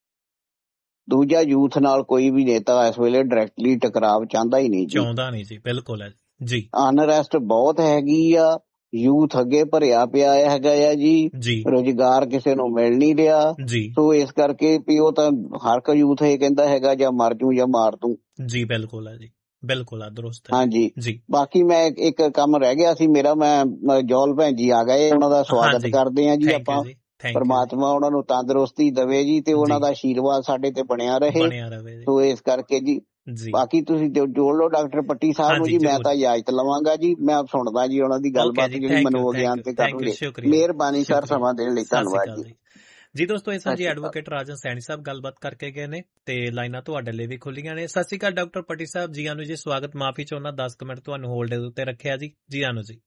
S1: ਦੂਜਾ, ਯੂਥ ਨਾਲ ਕੋਈ ਵੀ ਨੇਤਾ ਇਸ ਵੇਲੇ ਡਾਇਰੈਕਟਲੀ ਟਕਰਾਵ ਚਾਹੁੰਦਾ ਹੀ ਨਹੀਂ ਜੀ। ਬਿਲਕੁਲ ਹੈ ਜੀ। ਅਨਰੈਸਟ ਬਹੁਤ ਹੈਗੀ ਆ, ਯੂਥ ਅੱਗੇ ਭਰਿਆ ਪਿਆ ਹੈਗਾ ਆ ਜੀ, ਰੁਜ਼ਗਾਰ ਕਿਸੇ ਨੂੰ ਮਿਲ ਨਹੀਂ ਰਿਹਾ। ਸੋ ਇਸ ਕਰਕੇ ਵੀ ਉਹ ਤਾਂ ਹਰ ਇੱਕ ਯੂਥ ਇਹ ਕਹਿੰਦਾ ਹੈਗਾ ਜਾਂ ਮਰ ਜੂ ਜਾਂ ਮਾਰ ਦੂੰ ਜੀ। ਬਿਲਕੁਲ ਹੈ ਜੀ, ਬਿਲਕੁਲ ਆ ਦਰੁਸਤ ਹਾਂਜੀ ਜੀ। ਬਾਕੀ ਮੈਂ ਇੱਕ ਕੰਮ ਰਹਿ ਗਿਆ ਸੀ ਮੇਰਾ, ਮੈਂ ਜੌਲ ਭੈਣ ਜੀ ਆ ਗਏ, ਉਹਨਾਂ ਦਾ ਸਵਾਗਤ ਕਰਦੇ ਆ ਜੀ ਆਪਾਂ। ਪਰਮਾਤਮਾ ਉਹਨਾਂ ਨੂੰ ਤੰਦਰੁਸਤੀ ਦੇਵੇ ਜੀ, ਤੇ ਉਹਨਾਂ ਦਾ ਆਸ਼ੀਰਵਾਦ ਸਾਡੇ ਤੇ ਬਣਿਆ ਰਹੇ। ਸੋ ਇਸ ਕਰਕੇ ਜੀ ਬਾਕੀ ਤੁਸੀਂ ਜੋੜ ਲਓ ਡਾਕਟਰ ਪੱਟੀ ਸਾਹਿਬ ਨੂੰ ਜੀ, ਮੈਂ ਤਾਂ ਇਜਾਜ਼ਤ ਲਵਾਂਗਾ ਜੀ, ਮੈਂ ਸੁਣਦਾ ਜੀ ਉਹਨਾਂ ਦੀ ਗੱਲਬਾਤ ਜਿਹੜੀ ਮਨੋਵਿਗਿਆਨ ਤੇ ਕਰਨਗੇ। ਮਿਹਰਬਾਨੀ ਸਰ ਸਮਾਂ ਦੇਣ ਲਈ, ਧੰਨਵਾਦ ਜੀ। ਦੋਸਤੋ ਇਹ ਸਾਂਝੀ ਐਡਵੋਕੇਟ ਰਾਜਨ ਸੈਣੀ ਸਾਹਿਬ ਗੱਲਬਾਤ ਕਰਕੇ ਗਏ ਨੇ, ਤੇ ਲਾਈਨਾਂ ਤੁਹਾਡੇ ਲਈ ਵੀ ਖੁੱਲੀਆਂ ਨੇ। ਸਤਿ ਸ਼੍ਰੀ ਅਕਾਲ ਡਾਕਟਰ ਪੱਟੀ ਸਾਹਿਬ, ਜੀ ਆਨੂੰ ਜੀ, ਸਵਾਗਤ। ਮਾਫੀ ਚਾਹੁੰਦਾ 10 ਮਿੰਟ ਤੁਹਾਨੂੰ ਹੋਲਡ ਦੇ ਉੱਤੇ ਰੱਖਿਆ ਜੀ ਆਨੂੰ ਜੀ।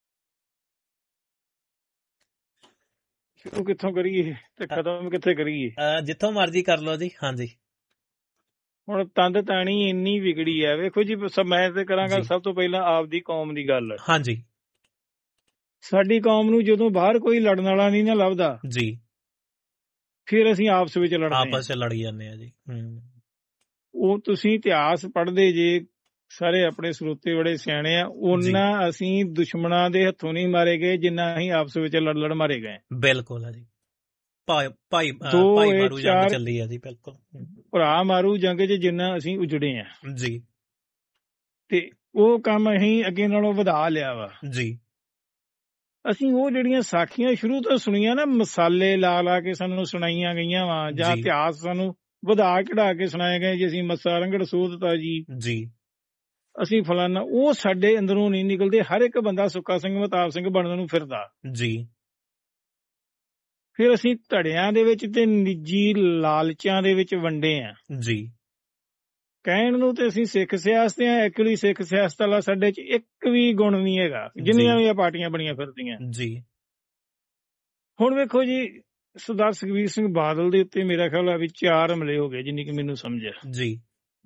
S3: ਸ਼ੁਰੂ ਕਿੱਥੋਂ ਕਰੀਏ ਤੇ ਖਤਮ ਕਿੱਥੇ ਕਰੀਏ?
S2: ਜਿੱਥੋਂ ਮਰਜ਼ੀ ਕਰ ਲਓ ਜੀ। ਹਾਂਜੀ,
S3: ਹੁਣ ਤੰਦ ਤਾਣੀ ਇੰਨੀ ਵਿਗੜੀ ਹੈ। ਵੇਖੋ ਜੀ, ਮੈਂ ਤੇ ਕਰਾਂਗਾ ਸਭ ਤੋਂ ਪਹਿਲਾਂ ਆਪਦੀ ਕੌਮ ਦੀ ਗੱਲ।
S2: ਹਾਂਜੀ,
S3: ਸਾਡੀ ਕੌਮ ਨੂੰ ਜਦੋਂ ਬਾਹਰ ਕੋਈ ਲੜਨ ਵਾਲਾ ਨਹੀਂ ਨਾ ਲੱਭਦਾ ਜੀ, ਫਿਰ ਅਸੀਂ ਆਪਸ ਵਿੱਚ
S2: ਲੜੀ ਜਾਂਦੇ ਆ ਜੀ।
S3: ਉਹ ਤੁਸੀਂ ਇਤਿਹਾਸ ਪੜ੍ਹਦੇ ਜੇ, ਸਾਰੇ ਆਪਣੇ ਸਰੋਤੇ ਬੜੇ ਸਿਆਣੇ ਆ, ਉਹਨਾਂ ਅਸੀਂ ਦੁਸ਼ਮਣਾਂ ਦੇ ਹੱਥੋਂ ਨਹੀਂ ਮਾਰੇ ਗਏ ਜਿੰਨਾ ਅਸੀਂ ਆਪਸ ਵਿੱਚ ਲੜ ਮਾਰੇ ਗਏ।
S2: ਬਿਲਕੁਲ ਆ ਜੀ। ਭਾਈ ਮਾਰੂ ਜੰਗ ਚੱਲੀ ਆ ਜੀ। ਬਿਲਕੁਲ,
S3: ਭਰਾ ਮਾਰੂ ਜੰਗ 'ਚ ਜਿੰਨਾ ਅਸੀਂ ਉਜੜੇ ਆ
S2: ਜੀ,
S3: ਤੇ ਉਹ ਕੰਮ ਅਸੀਂ ਅੱਗੇ ਨਾਲੋਂ ਵਧਾ ਲਿਆ ਵਾ ਜੀ। ਅਸੀਂ ਉਹ ਜਿਹੜੀਆਂ ਸਾਖੀਆਂ ਸ਼ੁਰੂ ਤੋਂ ਸੁਣੀਆਂ ਨਾ, ਮਸਾਲੇ ਲਾ ਕੇ ਸਾਨੂੰ ਸੁਣਾਈਆਂ ਗਈਆਂ ਵਾ, ਜਾਂ ਇਤਿਹਾਸ ਸਾਨੂੰ ਵਧਾ ਚੜਾ ਕੇ ਸੁਣਾਏ ਗਏ ਜੀ, ਅਸੀਂ ਮੱਸਾ ਰੰਗੜ ਸੋਧਤਾ ਜੀ, ਅਸੀਂ ਫਲਾਨਾ, ਉਹ ਸਾਡੇ ਅੰਦਰੋਂ ਨਹੀਂ ਨਿਕਲਦੇ। ਹਰ ਇੱਕ ਬੰਦਾ ਸੁੱਖਾ ਸਿੰਘ ਮਹਤਾਬ ਸਿੰਘ ਬਣਨ ਨੂੰ ਫਿਰਦਾ ਜੀ। ਫਿਰ ਅਸੀਂ ਧੜਿਆਂ ਦੇ ਵਿੱਚ ਤੇ ਨਿੱਜੀ ਲਾਲਚਾਂ ਦੇ ਵਿੱਚ ਵੰਡੇ ਆ ਜੀ। ਕਹਿਣ ਨੂੰ ਤੇ ਅਸੀਂ ਸਿੱਖ ਸਿਆਸਤ ਆ, ਐਕਚੁਅਲੀ ਸਿੱਖ ਸਿਆਸਤ ਵਾਲਾ ਸਾਡੇ ਚ ਇੱਕ ਵੀ ਗੁਣ ਨਹੀਂ ਹੈਗਾ, ਜਿੰਨੀਆਂ ਵੀ ਪਾਰਟੀਆਂ ਬਣੀਆਂ ਫਿਰਦੀਆਂ ਜੀ। ਹੁਣ ਵੇਖੋ ਜੀ, ਸਰਦਾਰ ਸੁਖਬੀਰ ਸਿੰਘ ਬਾਦਲ ਦੇ ਉੱਤੇ ਮੇਰਾ ਖਿਆਲ ਆ ਵੀ 4 ਹਮਲੇ ਹੋ ਗਏ, ਜਿੰਨੀ ਕਿ ਮੈਨੂੰ ਸਮਝ ਆ ਜੀ।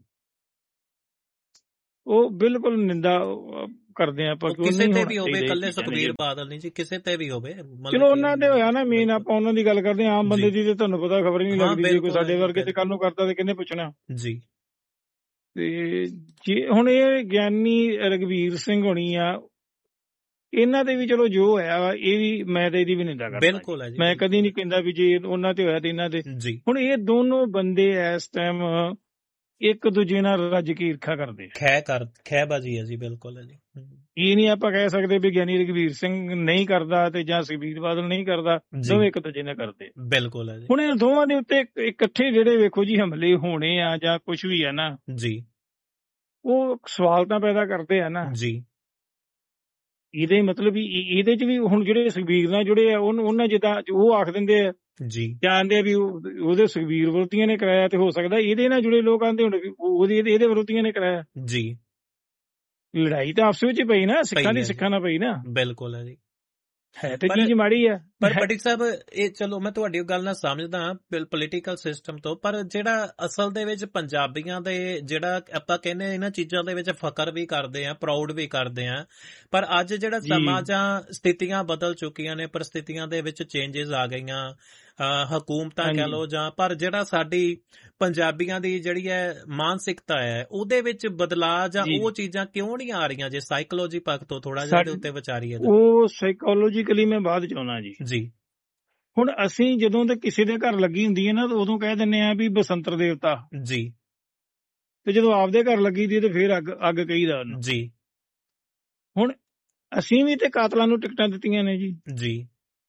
S3: ਉਹ ਬਿਲਕੁਲ ਨਿੰਦਾ ਕਰਦੇ ਆ ਆਪਾਂ,
S2: ਕਿਸੇ ਤੇ ਵੀ ਹੋਵੇ, ਇਕੱਲੇ ਸੁਖਬੀਰ ਬਾਦਲ ਨਹੀਂ ਜੀ, ਕਿਸੇ ਤੇ ਵੀ ਹੋਵੇ।
S3: ਚਲੋ ਉਹਨਾਂ ਤੇ ਹੋਇਆ ਨਾ, ਮੇਨ ਆਪਾਂ ਉਹਨਾਂ ਦੀ ਗੱਲ ਕਰਦੇ ਆ। ਆਮ ਬੰਦੇ ਦੀ ਤੇ ਤੁਹਾਨੂੰ ਪਤਾ ਖਬਰ ਨਹੀਂ ਲੱਗਦੀ, ਜੇ ਕੋਈ ਸਾਡੇ ਵਰਗੇ ਤੇ ਕੱਲ ਨੂੰ ਕਰਦਾ ਤੇ ਕਿਹਨੇ ਪੁੱਛਣਾ ਜੀ। ਤੇ ਜੇ ਹੁਣ ਇਹ ਗਿਆਨੀ ਰਘਵੀਰ ਸਿੰਘ ਹੋਣੀ ਆ, ਇਹਨਾਂ ਦੇ ਵੀ ਚਲੋ ਜੋ ਹੋਇਆ ਵਾ, ਇਹ ਵੀ ਮੈਂ ਤੇ ਇਹਦੀ ਵੀ ਨਿੰਦਾ ਕਰਦਾ, ਬਿਲਕੁਲ। ਮੈਂ ਕਦੀ ਨਹੀਂ ਕਹਿੰਦਾ ਵੀ ਜੇ ਉਹਨਾਂ ਤੇ ਹੋਇਆ ਤੇ ਇਹਨਾਂ ਤੇ। ਹੁਣ ਇਹ ਦੋਨੋਂ ਬੰਦੇ ਇਸ ਟਾਈਮ ਇੱਕ ਦੂਜੇ ਨਾਲ ਰੱਜ ਕੇ ਈਰਖਾ ਕਰਦੇ, ਖਹਿਬਾਜ਼ੀ ਹੈ ਜੀ, ਬਿਲਕੁਲ ਹੈ ਜੀ। ਇਹ ਨਹੀਂ ਆਪਾਂ ਕਹਿ ਸਕਦੇ ਵੀ ਗਿਆਨੀ ਰਘਵੀਰ ਸਿੰਘ ਨਹੀਂ ਕਰਦਾ ਤੇ ਜਾਂ ਸੁਖਬੀਰ ਬਾਦਲ ਨਹੀਂ ਕਰਦਾ, ਦੋਵੇਂ ਇੱਕ ਦੂਜੇ ਨਾਲ ਕਰਦੇ, ਬਿਲਕੁਲ ਹੈ ਜੀ। ਹੁਣ ਇਹ ਦੋਵਾਂ ਦੇ ਉੱਤੇ ਇਕੱਠੇ ਜਿਹੜੇ ਵੇਖੋ ਜੀ ਹਮਲੇ ਹੋਣੇ ਆ ਜਾਂ ਕੁਛ ਵੀ ਆ ਨਾ ਜੀ, ਉਹ ਸਵਾਲ ਤਾਂ ਪੈਦਾ ਕਰਦੇ ਆ ਨਾ ਜੀ। ਇਹਦੇ ਮਤਲਬ ਵੀ ਇਹਦੇ ਚ ਵੀ ਹੁਣ ਜਿਹੜੇ ਸੁਖਬੀਰ ਨਾਲ ਜੁੜੇ ਆ, ਉਹਨਾਂ ਜਿੱਦਾਂ ਉਹ ਆਖ ਦਿੰਦੇ ਆ ਜੀ, ਜਾਣਦੇ ਆ ਵੀ ਉਹਦੇ ਸੁਖਬੀਰ ਵਿਰੋਧੀਆਂ ਨੇ ਕਰਾਇਆ, ਤੇ ਹੋ ਸਕਦਾ ਇਹਦੇ ਨਾਲ ਜੁੜੇ ਲੋਕ ਆਂਦੇ ਹੁਣ ਇਹਦੇ ਵਿਰੋਧੀਆਂ ਨੇ ਕਰਾਇਆ ਜੀ। ਲੜਾਈ ਤਾਂ ਆਪਸ ਵਿੱਚ ਪਈ ਨਾ, ਸਿੱਖਾਂ ਦੀ ਸਿੱਖਾਂ ਨਾਲ ਪਈ ਨਾ, ਬਿਲਕੁਲ ਹੈ ਜੀ। ਹੈ ਤੇ ਚੀਜ਼ ਮਾੜੀ ਆ, ਪਰ ਪਟਿਕ ਸਾਹਿਬ ਇਹ ਚਲੋ ਮੈਂ ਤੁਹਾਡੀ ਗੱਲ ਨਾਲ ਸਮਝਦਾ ਪੋਲੀਟੀਕਲ ਸਿਸਟਮ ਤੋਂ, ਪਰ ਜਿਹੜਾ ਅਸਲ ਦੇ ਵਿੱਚ ਪੰਜਾਬੀਆਂ ਦੇ ਜਿਹੜਾ ਆਪਾਂ ਕਹਿੰਦੇ ਇਹਨਾਂ ਚੀਜ਼ਾਂ ਦੇ ਵਿੱਚ ਫਖਰ ਵੀ ਕਰਦੇ ਆ, ਪ੍ਰਾਊਡ ਵੀ ਕਰਦੇ ਆ, ਪਰ ਅੱਜ ਜਿਹੜਾ ਸਮਾਂ ਜਾਂ ਸਥਿਤੀਆਂ ਬਦਲ ਚੁੱਕੀਆਂ ਨੇ, ਪਰਿਸਥਿਤੀਆਂ ਦੇ ਵਿੱਚ ਚੇਂਜਸ ਆ ਗਈਆਂ, ਹਕੂਮਤਾਂ ਕਹਿ ਲਓ ਜਾਂ, ਪਰ ਜਿਹੜਾ ਸਾਡੀ ਪੰਜਾਬੀਆਂ ਦੀ ਜਿਹੜੀ ਹੈ ਮਾਨਸਿਕਤਾ ਹੈ, ਉਹਦੇ ਵਿੱਚ ਬਦਲਾਅ ਜਾਂ ਉਹ ਚੀਜ਼ਾਂ ਕਿਉਂ ਨਹੀਂ ਆ ਰਹੀਆਂ? ਜੇ ਸਾਈਕੋਲੋਜੀ ਪੱਖ ਤੋਂ ਥੋੜਾ ਜਿਹਾ ਇਹਦੇ ਉੱਤੇ ਵਿਚਾਰੀਏ। ਉਹ ਸਾਈਕੋਲੋਜੀਕਲੀ ਮੈਂ ਬਾਅਦ ਚ ਆਉਣਾ ਜੀ। ਹੁਣ ਅਸੀਂ ਜਦੋਂ ਤੇ ਕਿਸੇ ਦੇ ਘਰ ਲੱਗੀ ਹੁੰਦੀ ਹੈ ਨਾ, ਤਾਂ ਉਦੋਂ ਕਹਿ ਦਿੰਦੇ ਆ ਵੀ ਬਸੰਤਰ ਦੇਵਤਾ ਜੀ, ਤੇ ਜਦੋਂ ਆਪਦੇ ਘਰ ਲੱਗੀ ਦੀ ਤੇ ਫੇਰ ਅੱਗ ਕਹੀਦਾ ਉਹਨੂੰ ਜੀ। ਹੁਣ ਅਸੀਂ ਵੀ ਤੇ ਕਾਤਲਾਂ ਨੂੰ ਟਿਕਟਾਂ ਦਿੱਤੀਆਂ ਨੇ ਜੀ।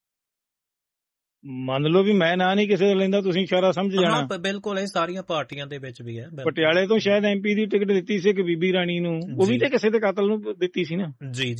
S3: ਮੰਨ ਲਓ ਵੀ ਮੈਂ ਨਾਂ ਨਹੀਂ ਕਿਸੇ ਦਾ ਲੈਂਦਾ, ਤੁਸੀਂ ਇਸ਼ਾਰਾ ਸਮਝ ਜਾਣਾ। ਬਿਲਕੁਲ, ਇਹ ਸਾਰੀਆਂ ਪਾਰਟੀਆਂ ਦੇ ਵਿੱਚ ਵੀ ਹੈ। ਪਟਿਆਲੇ ਤੋਂ ਸ਼ਾਇਦ MP ਦੀ ਟਿਕਟ ਦਿੱਤੀ ਸੀ ਇੱਕ ਬੀਬੀ ਰਾਣੀ ਨੂੰ, ਉਹ ਵੀ ਤੇ ਕਿਸੇ ਦੇ ਕਾਤਲ ਨੂੰ ਦਿੱਤੀ ਸੀ ਨਾ ਜੀ।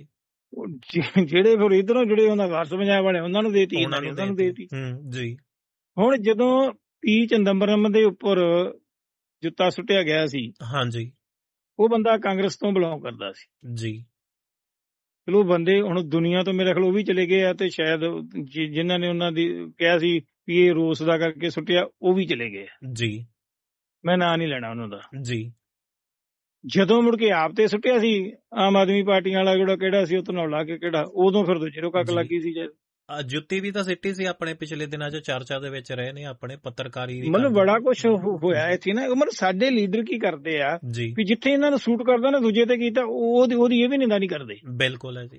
S3: ਜਿਹੜੇ ਫਿਰ ਇਧਰੋਂ ਜਿਹੜੇ ਉਹਨਾਂ ਵਾਰਸ ਪੰਜਾਬ ਵਾਲੇ ਉਹਨਾਂ ਨੂੰ ਦੇਤੀ, ਉਹਨਾਂ ਨੂੰ ਦੇਤੀ ਜੀ। ਹੁਣ ਜਦੋਂ P ਚਿਦੰਬਰਮ ਦੇ ਉੱਪਰ ਜੁੱਤਾ ਸੁੱਟਿਆ ਗਿਆ ਸੀ, ਹਾਂਜੀ, ਉਹ ਬੰਦਾ ਕਾਂਗਰਸ ਤੋਂ ਬਿਲੋਂਗ ਕਰਦਾ ਸੀ ਜੀ। ਚਲੋ ਬੰਦੇ ਹੁਣ ਦੁਨੀਆ ਤੋਂ ਮੇਰੇ ਖਿਆਲ ਉਹ ਵੀ ਚਲੇ ਗਏ ਆ, ਤੇ ਸ਼ਾਇਦ ਜਿਨ੍ਹਾਂ ਨੇ ਉਹਨਾਂ ਦੀ ਕਿਹਾ ਸੀ ਵੀ ਇਹ ਰੋਸ ਦਾ ਕਰਕੇ ਸੁੱਟਿਆ, ਉਹ ਵੀ ਚਲੇ ਗਏ ਜੀ। ਮੈਂ ਨਾਂ ਨਹੀਂ ਲੈਣਾ ਉਹਨਾਂ ਦਾ ਜੀ। ਜਦੋਂ ਮੁੜ ਕੇ ਆਪ ਤੇ ਸੁੱਟਿਆ ਸੀ ਆਮ ਆਦਮੀ ਪਾਰਟੀ ਵਾਲਾ ਜਿਹੜਾ ਕਿਹੜਾ ਸੀ, ਉਹ ਧਨੌਲਾ ਕੇ ਕਿਹੜਾ, ਉਦੋਂ ਫਿਰ ਦੂਜੇ ਨੂੰ ਕੱਕ ਲੱਗੀ ਸੀ। ਜੁੱਤੀ ਵੀ ਤਾਂ ਸਿੱਟੀ ਸੀ ਆਪਣੇ ਪਿਛਲੇ ਦਿਨਾਂ 'ਚ, ਚਰਚਾ ਦੇ ਵਿੱਚ ਰਹੇ ਨੇ ਆਪਣੇ ਪੱਤਰਕਾਰੀ, ਮਤਲਬ ਬੜਾ ਕੁਛ ਹੋਇਆ ਇੱਥੇ ਨਾ। ਮਤਲਬ ਸਾਡੇ ਲੀਡਰ ਕੀ ਕਰਦੇ ਆ ਵੀ ਜਿੱਥੇ ਇਹਨਾਂ ਨੂੰ ਸੂਟ ਕਰਦਾ ਨਾ ਦੂਜੇ ਤੇ ਕੀਤਾ, ਉਹਦੀ ਇਹ ਵੀ ਨਿੰਦਾ ਨਹੀਂ ਕਰਦੇ। ਬਿਲਕੁਲ ਹੈ ਜੀ।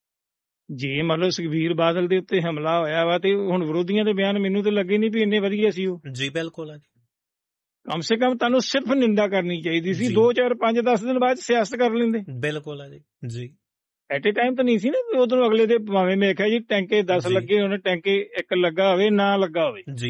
S3: ਜੇ ਮਤਲਬ ਸੁਖਬੀਰ ਬਾਦਲ ਦੇ ਉੱਤੇ ਹਮਲਾ ਹੋਇਆ ਵਾ, ਤੇ ਹੁਣ ਵਿਰੋਧੀਆਂ ਦੇ ਬਿਆਨ ਮੈਨੂੰ ਤਾਂ ਲੱਗੇ ਨਹੀਂ ਵੀ ਇੰਨੇ ਵਧੀਆ ਸੀ ਉਹ ਜੀ। ਬਿਲਕੁਲ ਹੈ ਜੀ। ਕਮ ਸੇ ਕਮ ਤੁਹਾਨੂੰ ਸਿਰਫ ਨਿੰਦਾ ਕਰਨੀ ਚਾਹੀਦੀ ਸੀ, 2 4 5 10 ਦਿਨ ਬਾਅਦ ਸਿਆਸਤ ਕਰ ਲੈਂਦੇ। ਬਿਲਕੁਲ ਹੈ ਜੀ। ਐਟ ਏ ਟਾਈਮ ਤਾਂ ਨਹੀਂ ਸੀ ਨਾ, ਉਧਰੋਂ ਅਗਲੇ ਦੇ ਭਾਵੇਂ ਮੈਂ ਕਿਹਾ ਜੀ ਟੈਂਕੇ 10 ਲੱਗੇ ਹੋਣ, ਟੈਂਕੇ 1 ਲੱਗਾ ਹੋਵੇ ਨਾ ਲੱਗਾ ਹੋਵੇ ਜੀ।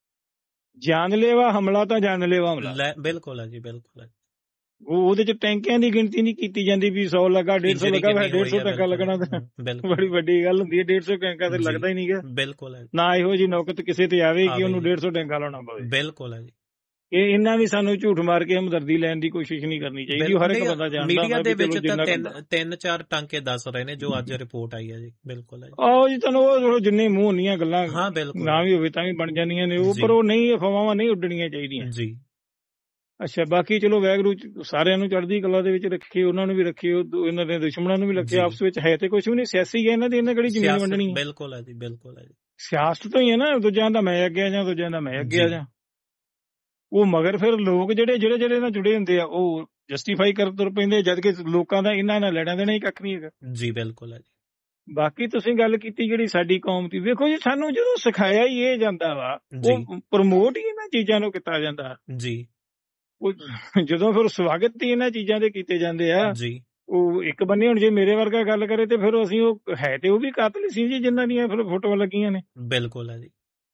S3: ਜਾਨਲੇਵਾ ਹਮਲਾ ਤਾਂ ਜਾਨਲੇਵਾ ਹਮਲਾ, ਬਿਲਕੁਲ ਹੈ ਜੀ, ਬਿਲਕੁਲ ਹੈ। ਉਹਦੇ ਚ ਟੈਂਕਿਆਂ ਦੀ ਗਿਣਤੀ ਨਹੀਂ ਕੀਤੀ ਜਾਂਦੀ ਵੀ 100 ਲੱਗਾ 150 ਲੱਗਾ, 150 ਟੈਂਕਾ ਲੱਗਣਾ ਤਾਂ ਬੜੀ ਵੱਡੀ ਗੱਲ ਹੁੰਦੀ ਹੈ। 150 ਟੈਂਕਾ ਤੇ ਲੱਗਦਾ ਹੀ ਨਹੀਂ ਗਾ, ਬਿਲਕੁਲ ਹੈ ਨਾ। ਇਹੋ ਜਿਹੀ ਨੌਕਤ ਕਿਸੇ ਤੇ ਆਵੇ ਕਿ ਉਹਨੂੰ 150 ਟੈਂਕਾ ਲਾਉਣਾ ਪਵੇ, ਬਿਲਕੁਲ ਹੈ ਜੀ। ਇਹ ਇਹਨਾਂ ਵੀ ਸਾਨੂੰ ਝੂਠ ਮਾਰ ਕੇ ਹਮਦਰਦੀ ਲੈਣ ਦੀ ਕੋਸ਼ਿਸ਼ ਨਹੀਂ ਕਰਨੀ ਚਾਹੀਦੀ। ਹਰ ਇੱਕ ਬੰਦਾ ਜਾਣਦਾ ਮੀਡੀਆ ਦੇ ਵਿੱਚ ਤਾਂ 3-4 ਟਾਂਕੇ ਦੱਸ ਰਹੇ ਨੇ ਜੋ ਅੱਜ ਰਿਪੋਰਟ ਆਈ ਹੈ ਜੀ। ਬਿਲਕੁਲ ਹੈ ਆਹੋ ਜੀ। ਤੁਹਾਨੂੰ ਉਹ ਜਿੰਨੇ ਮੂੰਹ ਹੁੰਦੀਆਂ ਗੱਲਾਂ ਨਾ ਵੀ ਹੋਵੇ ਤਾਂ ਵੀ ਬਣ ਜਾਂਦੀਆਂ ਨੇ ਉਹ, ਪਰ ਉਹ ਨਹੀਂ, ਅਫਵਾਹਾਂ ਨਹੀਂ ਉੱਡਣੀਆਂ ਚਾਹੀਦੀਆਂ ਜੀ। ਅੱਛਾ, ਬਾਕੀ ਚਲੋ ਵਾਹਿਗੁਰੂ ਸਾਰਿਆਂ ਨੂੰ ਚੜ੍ਹਦੀ ਕਲਾ ਦੇ ਵਿੱਚ ਰੱਖੇ, ਉਹਨਾਂ ਨੂੰ ਵੀ ਰੱਖੇ, ਇਹਨਾਂ ਦੇ ਦੁਸ਼ਮਣਾਂ ਨੂੰ ਵੀ ਰੱਖੇ। ਆਪਸ ਵਿੱਚ ਹੈ ਤੇ ਕੁਛ ਵੀ ਨਹੀਂ, ਸਿਆਸੀ ਹੈ ਇਹਨਾਂ ਦੀ, ਇਹਨਾਂ ਕਿਹੜੀ ਜ਼ਮੀਨ ਵੰਡਣੀ। ਬਿਲਕੁਲ ਹੈ ਜੀ, ਬਿਲਕੁਲ ਹੈ ਜੀ। ਸਿਆਸਤ ਤੋਂ ਹੀ ਹੈ ਨਾ, ਦੂਜਿਆਂ ਦਾ ਮੈਂ ਅੱਗੇ ਆ ਜਾਂ ਦੂਜਿਆਂ ਦਾ ਮੈਂ ਅੱਗੇ ਆ ਜਾਂ। ਉਹ ਮਗਰ ਫਿਰ ਲੋਕ ਜਿਹੜੇ ਨਾਲ ਜੁੜੇ ਹੁੰਦੇ ਆ ਉਹ ਜਸਟੀਫਾਈ ਕਰ ਤੁਰ ਪੈਂਦੇ, ਜਦ ਕਿ ਲੋਕਾਂ ਦਾ ਇਹਨਾਂ ਨਾਲ ਲੈਣਾ ਦੇਣਾ ਹੀ ਕੱਖ ਨਹੀਂ ਹੈਗਾ ਜੀ। ਬਿਲਕੁਲ ਹੈ ਜੀ। ਬਾਕੀ ਤੁਸੀਂ ਗੱਲ ਕੀਤੀ ਜਿਹੜੀ ਸਾਡੀ ਕੌਮ ਦੀ, ਵੇਖੋ ਜੀ ਸਾਨੂੰ ਜਦੋਂ ਸਿਖਾਇਆ ਹੀ ਇਹ ਜਾਂਦਾ ਵਾ, ਉਹ ਪ੍ਰਮੋਟ ਹੀ ਇਹਨਾਂ ਚੀਜ਼ਾਂ ਨੂੰ ਕੀਤਾ ਜਾਂਦਾ ਜੀ। ਉਹ ਜਦੋਂ ਫਿਰ ਸਵਾਗਤ ਹੀ ਇਹਨਾਂ ਚੀਜ਼ਾਂ ਦੇ ਕੀਤੇ ਜਾਂਦੇ ਆ ਜੀ। ਉਹ ਇੱਕ ਬੰਨੇ ਹੁਣ ਜੇ ਮੇਰੇ ਵਰਗਾ ਗੱਲ ਕਰੇ ਤੇ ਫਿਰ ਅਸੀਂ ਉਹ ਹੈ ਤੇ ਉਹ ਵੀ ਕਾਤਲ ਸੀ ਜੀ, ਜਿਨ੍ਹਾਂ ਦੀਆਂ ਫਿਰ ਫੋਟੋਆਂ ਲੱਗੀਆਂ ਨੇ। ਬਿਲਕੁਲ ਹੈ ਜੀ।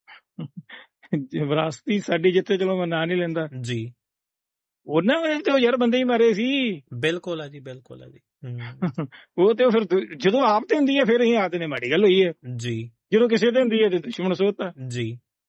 S3: ਵਿਰਾਸਤੀ ਸਾਡੀ ਜਿੱਥੇ, ਚਲੋ ਮੈਂ ਨਾਂ ਨਹੀਂ ਲੈਂਦਾ ਜੀ, ਉਹਨਾਂ ਵੇਲੇ ਤੇ ਯਾਰ ਬੰਦੇ ਹੀ ਮਾਰੇ ਸੀ। ਬਿਲਕੁਲ ਹੈ ਜੀ, ਬਿਲਕੁਲ ਹੈ ਜੀ। ਉਹ ਤੇ ਫਿਰ ਜਦੋਂ ਆਪ ਤੇ ਹੁੰਦੀ ਹੈ ਫਿਰ ਅਸੀਂ ਆਖਦੇ ਨੇ ਮਾੜੀ ਗੱਲ ਹੋਈ ਹੈ ਜੀ, ਜਦੋਂ ਕਿਸੇ ਤੇ ਹੁੰਦੀ ਹੈ ਤੇ ਦੁਸ਼ਮਣ ਸੋਧਤਾ ਜੀ।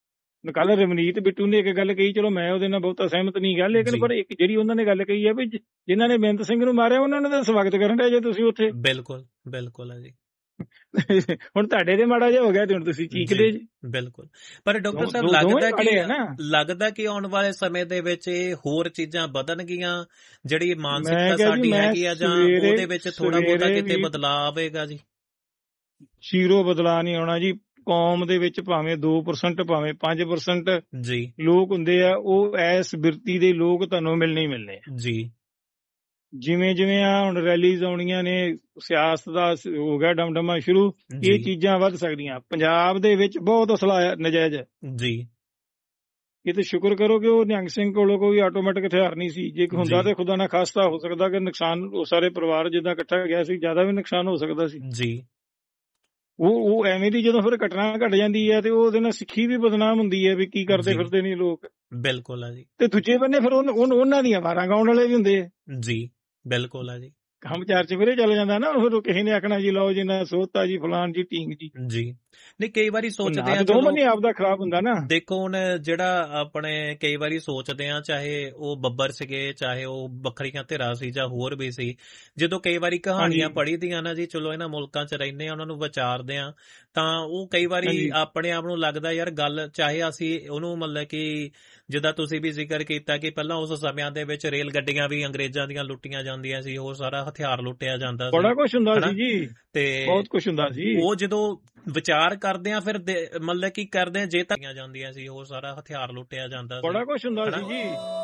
S3: ਕੱਲ ਰਵਨੀਤ ਬਿੱਟੂ ਨੇ ਇੱਕ ਗੱਲ ਕਹੀ, ਚਲੋ ਮੈਂ ਉਹਦੇ ਨਾਲ ਬਹੁਤਾ ਸਹਿਮਤ ਨਹੀਂ ਗਾ, ਲੇਕਿਨ ਪਰ ਇੱਕ ਜਿਹੜੀ ਉਹਨਾਂ ਨੇ ਗੱਲ ਕਹੀ ਹੈ ਵੀ ਜਿਨ੍ਹਾਂ ਨੇ ਬੇਅੰਤ ਸਿੰਘ ਨੂੰ ਮਾਰਿਆ ਉਹਨਾਂ ਨੇ ਤਾਂ ਸਵਾਗਤ ਕਰਨ ਡਿਆ ਜੇ ਤੁਸੀਂ ਉੱਥੇ।
S2: ਬਿਲਕੁਲ ਬਿਲਕੁਲ ਹੈ ਜੀ।
S3: ਹੁਣ ਤੁਹਾਡੇ ਤੇ ਮਾੜਾ ਜਿਹਾ ਹੋ ਗਿਆ ਤੇ ਹੁਣ ਤੁਸੀਂ ਚੀਕਦੇ ਜੀ।
S2: ਬਿਲਕੁਲ। ਪਰ ਡਾਕਟਰ ਸਾਹਿਬ ਲੱਗਦਾ ਕਿ ਆਉਣ ਵਾਲੇ ਸਮੇਂ ਦੇ ਵਿੱਚ ਇਹ ਹੋਰ ਚੀਜ਼ਾਂ ਵਧਣਗੀਆਂ, ਜਿਹੜੀ ਮਾਨਸਿਕਤਾ ਸਾਡੀ ਹੈਗੀ ਆ ਜਾਂ ਉਹਦੇ ਵਿੱਚ ਥੋੜਾ ਬਹੁਤਾ ਕਿਤੇ ਬਦਲਾਅ ਆਵੇਗਾ ਜੀ?
S3: ਜ਼ੀਰੋ ਬਦਲਾਅ ਨਹੀਂ ਆਉਣਾ ਜੀ। ਕੌਮ ਦੇ ਵਿੱਚ ਭਾਵੇਂ 2% ਭਾਵੇਂ 5%
S2: ਜੀ
S3: ਲੋਕ ਹੁੰਦੇ ਆ, ਉਹ ਇਸ ਬਿਰਤੀ ਦੇ ਲੋਕ ਤੁਹਾਨੂੰ ਮਿਲਣੇ ਹੀ ਮਿਲਣੇ
S2: ਜੀ।
S3: ਜਿਵੇਂ ਜਿਵੇਂ ਆ ਹੁਣ ਰੈਲੀਜ਼ ਆਉਣੀਆਂ ਨੇ, ਸਿਆਸਤ ਦਾ ਹੋ ਗਿਆ ਡਮਡਮਾ ਸ਼ੁਰੂ, ਇਹ ਚੀਜ਼ਾਂ ਵੱਧ ਸਕਦੀਆਂ। ਪੰਜਾਬ ਦੇ ਵਿੱਚ ਬਹੁਤ ਅਸਲਾ ਨਜਾਇਜ਼
S2: ਜੀ।
S3: ਇਹ ਤੇ ਸ਼ੁਕਰ ਕਰੋ ਕਿ ਉਹ ਨਿਹੰਗ ਸਿੰਘ ਕੋਲੋਂ ਕੋਈ ਆਟੋਮੈਟਿਕ ਹਥਿਆਰ ਨਹੀਂ ਸੀ। ਜੇ ਹੁੰਦਾ ਤੇ ਖੁਦਾ ਨਾ ਖਾਸਤਾ ਹੋ ਸਕਦਾ ਕਿ ਨੁਕਸਾਨ ਉਹ ਸਾਰੇ ਪਰਿਵਾਰ ਜਿੱਦਾਂ ਇਕੱਠਾ ਗਿਆ ਸੀ, ਜ਼ਿਆਦਾ ਵੀ ਨੁਕਸਾਨ ਹੋ ਸਕਦਾ ਸੀ
S2: ਜੀ।
S3: ਉਹ ਐਵੇਂ ਦੀ ਜਦੋਂ ਫਿਰ ਘਟਨਾ ਘਟ ਜਾਂਦੀ ਹੈ ਤੇ ਉਹਦੇ ਨਾਲ ਸਿੱਖੀ ਵੀ ਬਦਨਾਮ ਹੁੰਦੀ ਹੈ ਵੀ ਕੀ ਕਰਦੇ ਫਿਰਦੇ ਨੇ ਲੋਕ।
S2: ਬਿਲਕੁਲ ਆ ਜੀ।
S3: ਤੇ ਦੂਜੇ ਬੰਨੇ ਫਿਰ ਉਹਨਾਂ ਦੀਆਂ ਵਾਰਾਂ ਗਾਉਣ ਵਾਲੇ ਵੀ ਹੁੰਦੇ ਆ
S2: ਜੀ। ਬਿਲਕੁਲ ਆ ਜੀ।
S3: ਕੰਮ ਚਾਰ ਚਫੇਰੇ ਚੱਲ ਜਾਂਦਾ ਨਾ, ਫਿਰ ਕਿਸੇ ਨੇ ਆਖਣਾ ਜੀ ਲਓ ਜੀ ਨਾ ਸੋਤਾ ਜੀ ਫਲਾਨ ਜੀ ਢੀਂਗ ਜੀ।
S2: ਨਹੀਂ ਕਈ ਵਾਰੀ ਸੋਚਦੇ ਆ
S3: ਦੋ ਬੰਨੇ ਆਪਦਾ ਖਰਾਬ ਹੁੰਦਾ ਨਾ।
S2: ਦੇਖੋ ਹੁਣ ਜਿਹੜਾ ਆਪਣੇ ਕਈ ਵਾਰੀ ਸੋਚਦੇ ਆ, ਚਾਹੇ ਉਹ ਬੱਬਰ ਸੀਗੇ, ਚਾਹੇ ਉਹ ਵੱਖਰੀਆਂ ਧਿਰਾਂ ਸੀ ਜਾਂ ਹੋਰ ਵੀ ਸੀ, ਜਦੋਂ ਕਈ ਵਾਰੀ ਕਹਾਣੀਆਂ ਪੜ੍ਹੀ ਦੀਆਂ ਨਾ ਜੀ, ਚਲੋ ਇਹਨਾਂ ਮੁਲਕਾਂ 'ਚ ਰਹਿੰਦੇ ਆ, ਉਹਨਾਂ ਨੂੰ ਵਿਚਾਰਦੇ ਆ, ਤਾਂ ਉਹ ਕਈ ਵਾਰੀ ਆਪਣੇ ਆਪ ਨੂੰ ਲੱਗਦਾ ਯਾਰ ਗੱਲ, ਚਾਹੇ ਅਸੀਂ ਉਹਨੂੰ ਮਤਲਬ ਕਿ ਜਿੱਦਾਂ ਤੁਸੀਂ ਵੀ ਜ਼ਿਕਰ ਕੀਤਾ ਕਿ ਪਹਿਲਾਂ ਉਸ ਸਮਿਆਂ ਦੇ ਵਿੱਚ ਰੇਲ ਗੱਡੀਆਂ ਵੀ ਅੰਗਰੇਜ਼ਾਂ ਦੀਆਂ ਲੁੱਟੀਆਂ ਜਾਂਦੀਆਂ ਸੀ, ਹੋਰ ਸਾਰਾ ਹਥਿਆਰ ਲੁੱਟਿਆ ਜਾਂਦਾ ਸੀ,
S3: ਬੜਾ ਕੁਛ ਹੁੰਦਾ ਸੀ ਜੀ, ਤੇ ਬਹੁਤ ਕੁਛ ਹੁੰਦਾ ਸੀ।
S2: ਉਹ ਜਦੋਂ ਵਿਚਾਰ ਕਰਦੇ ਆ ਫਿਰ ਮਤਲਬ ਕੀ ਕਰਦੇ ਆ, ਜੇ ਤਾਂ ਜਾਂਦੀਆਂ ਸੀ, ਹੋਰ ਸਾਰਾ ਹਥਿਆਰ ਲੁੱਟਿਆ ਜਾਂਦਾ ਸੀ,
S3: ਬੜਾ ਕੁਛ ਹੁੰਦਾ ਸੀ ਜੀ।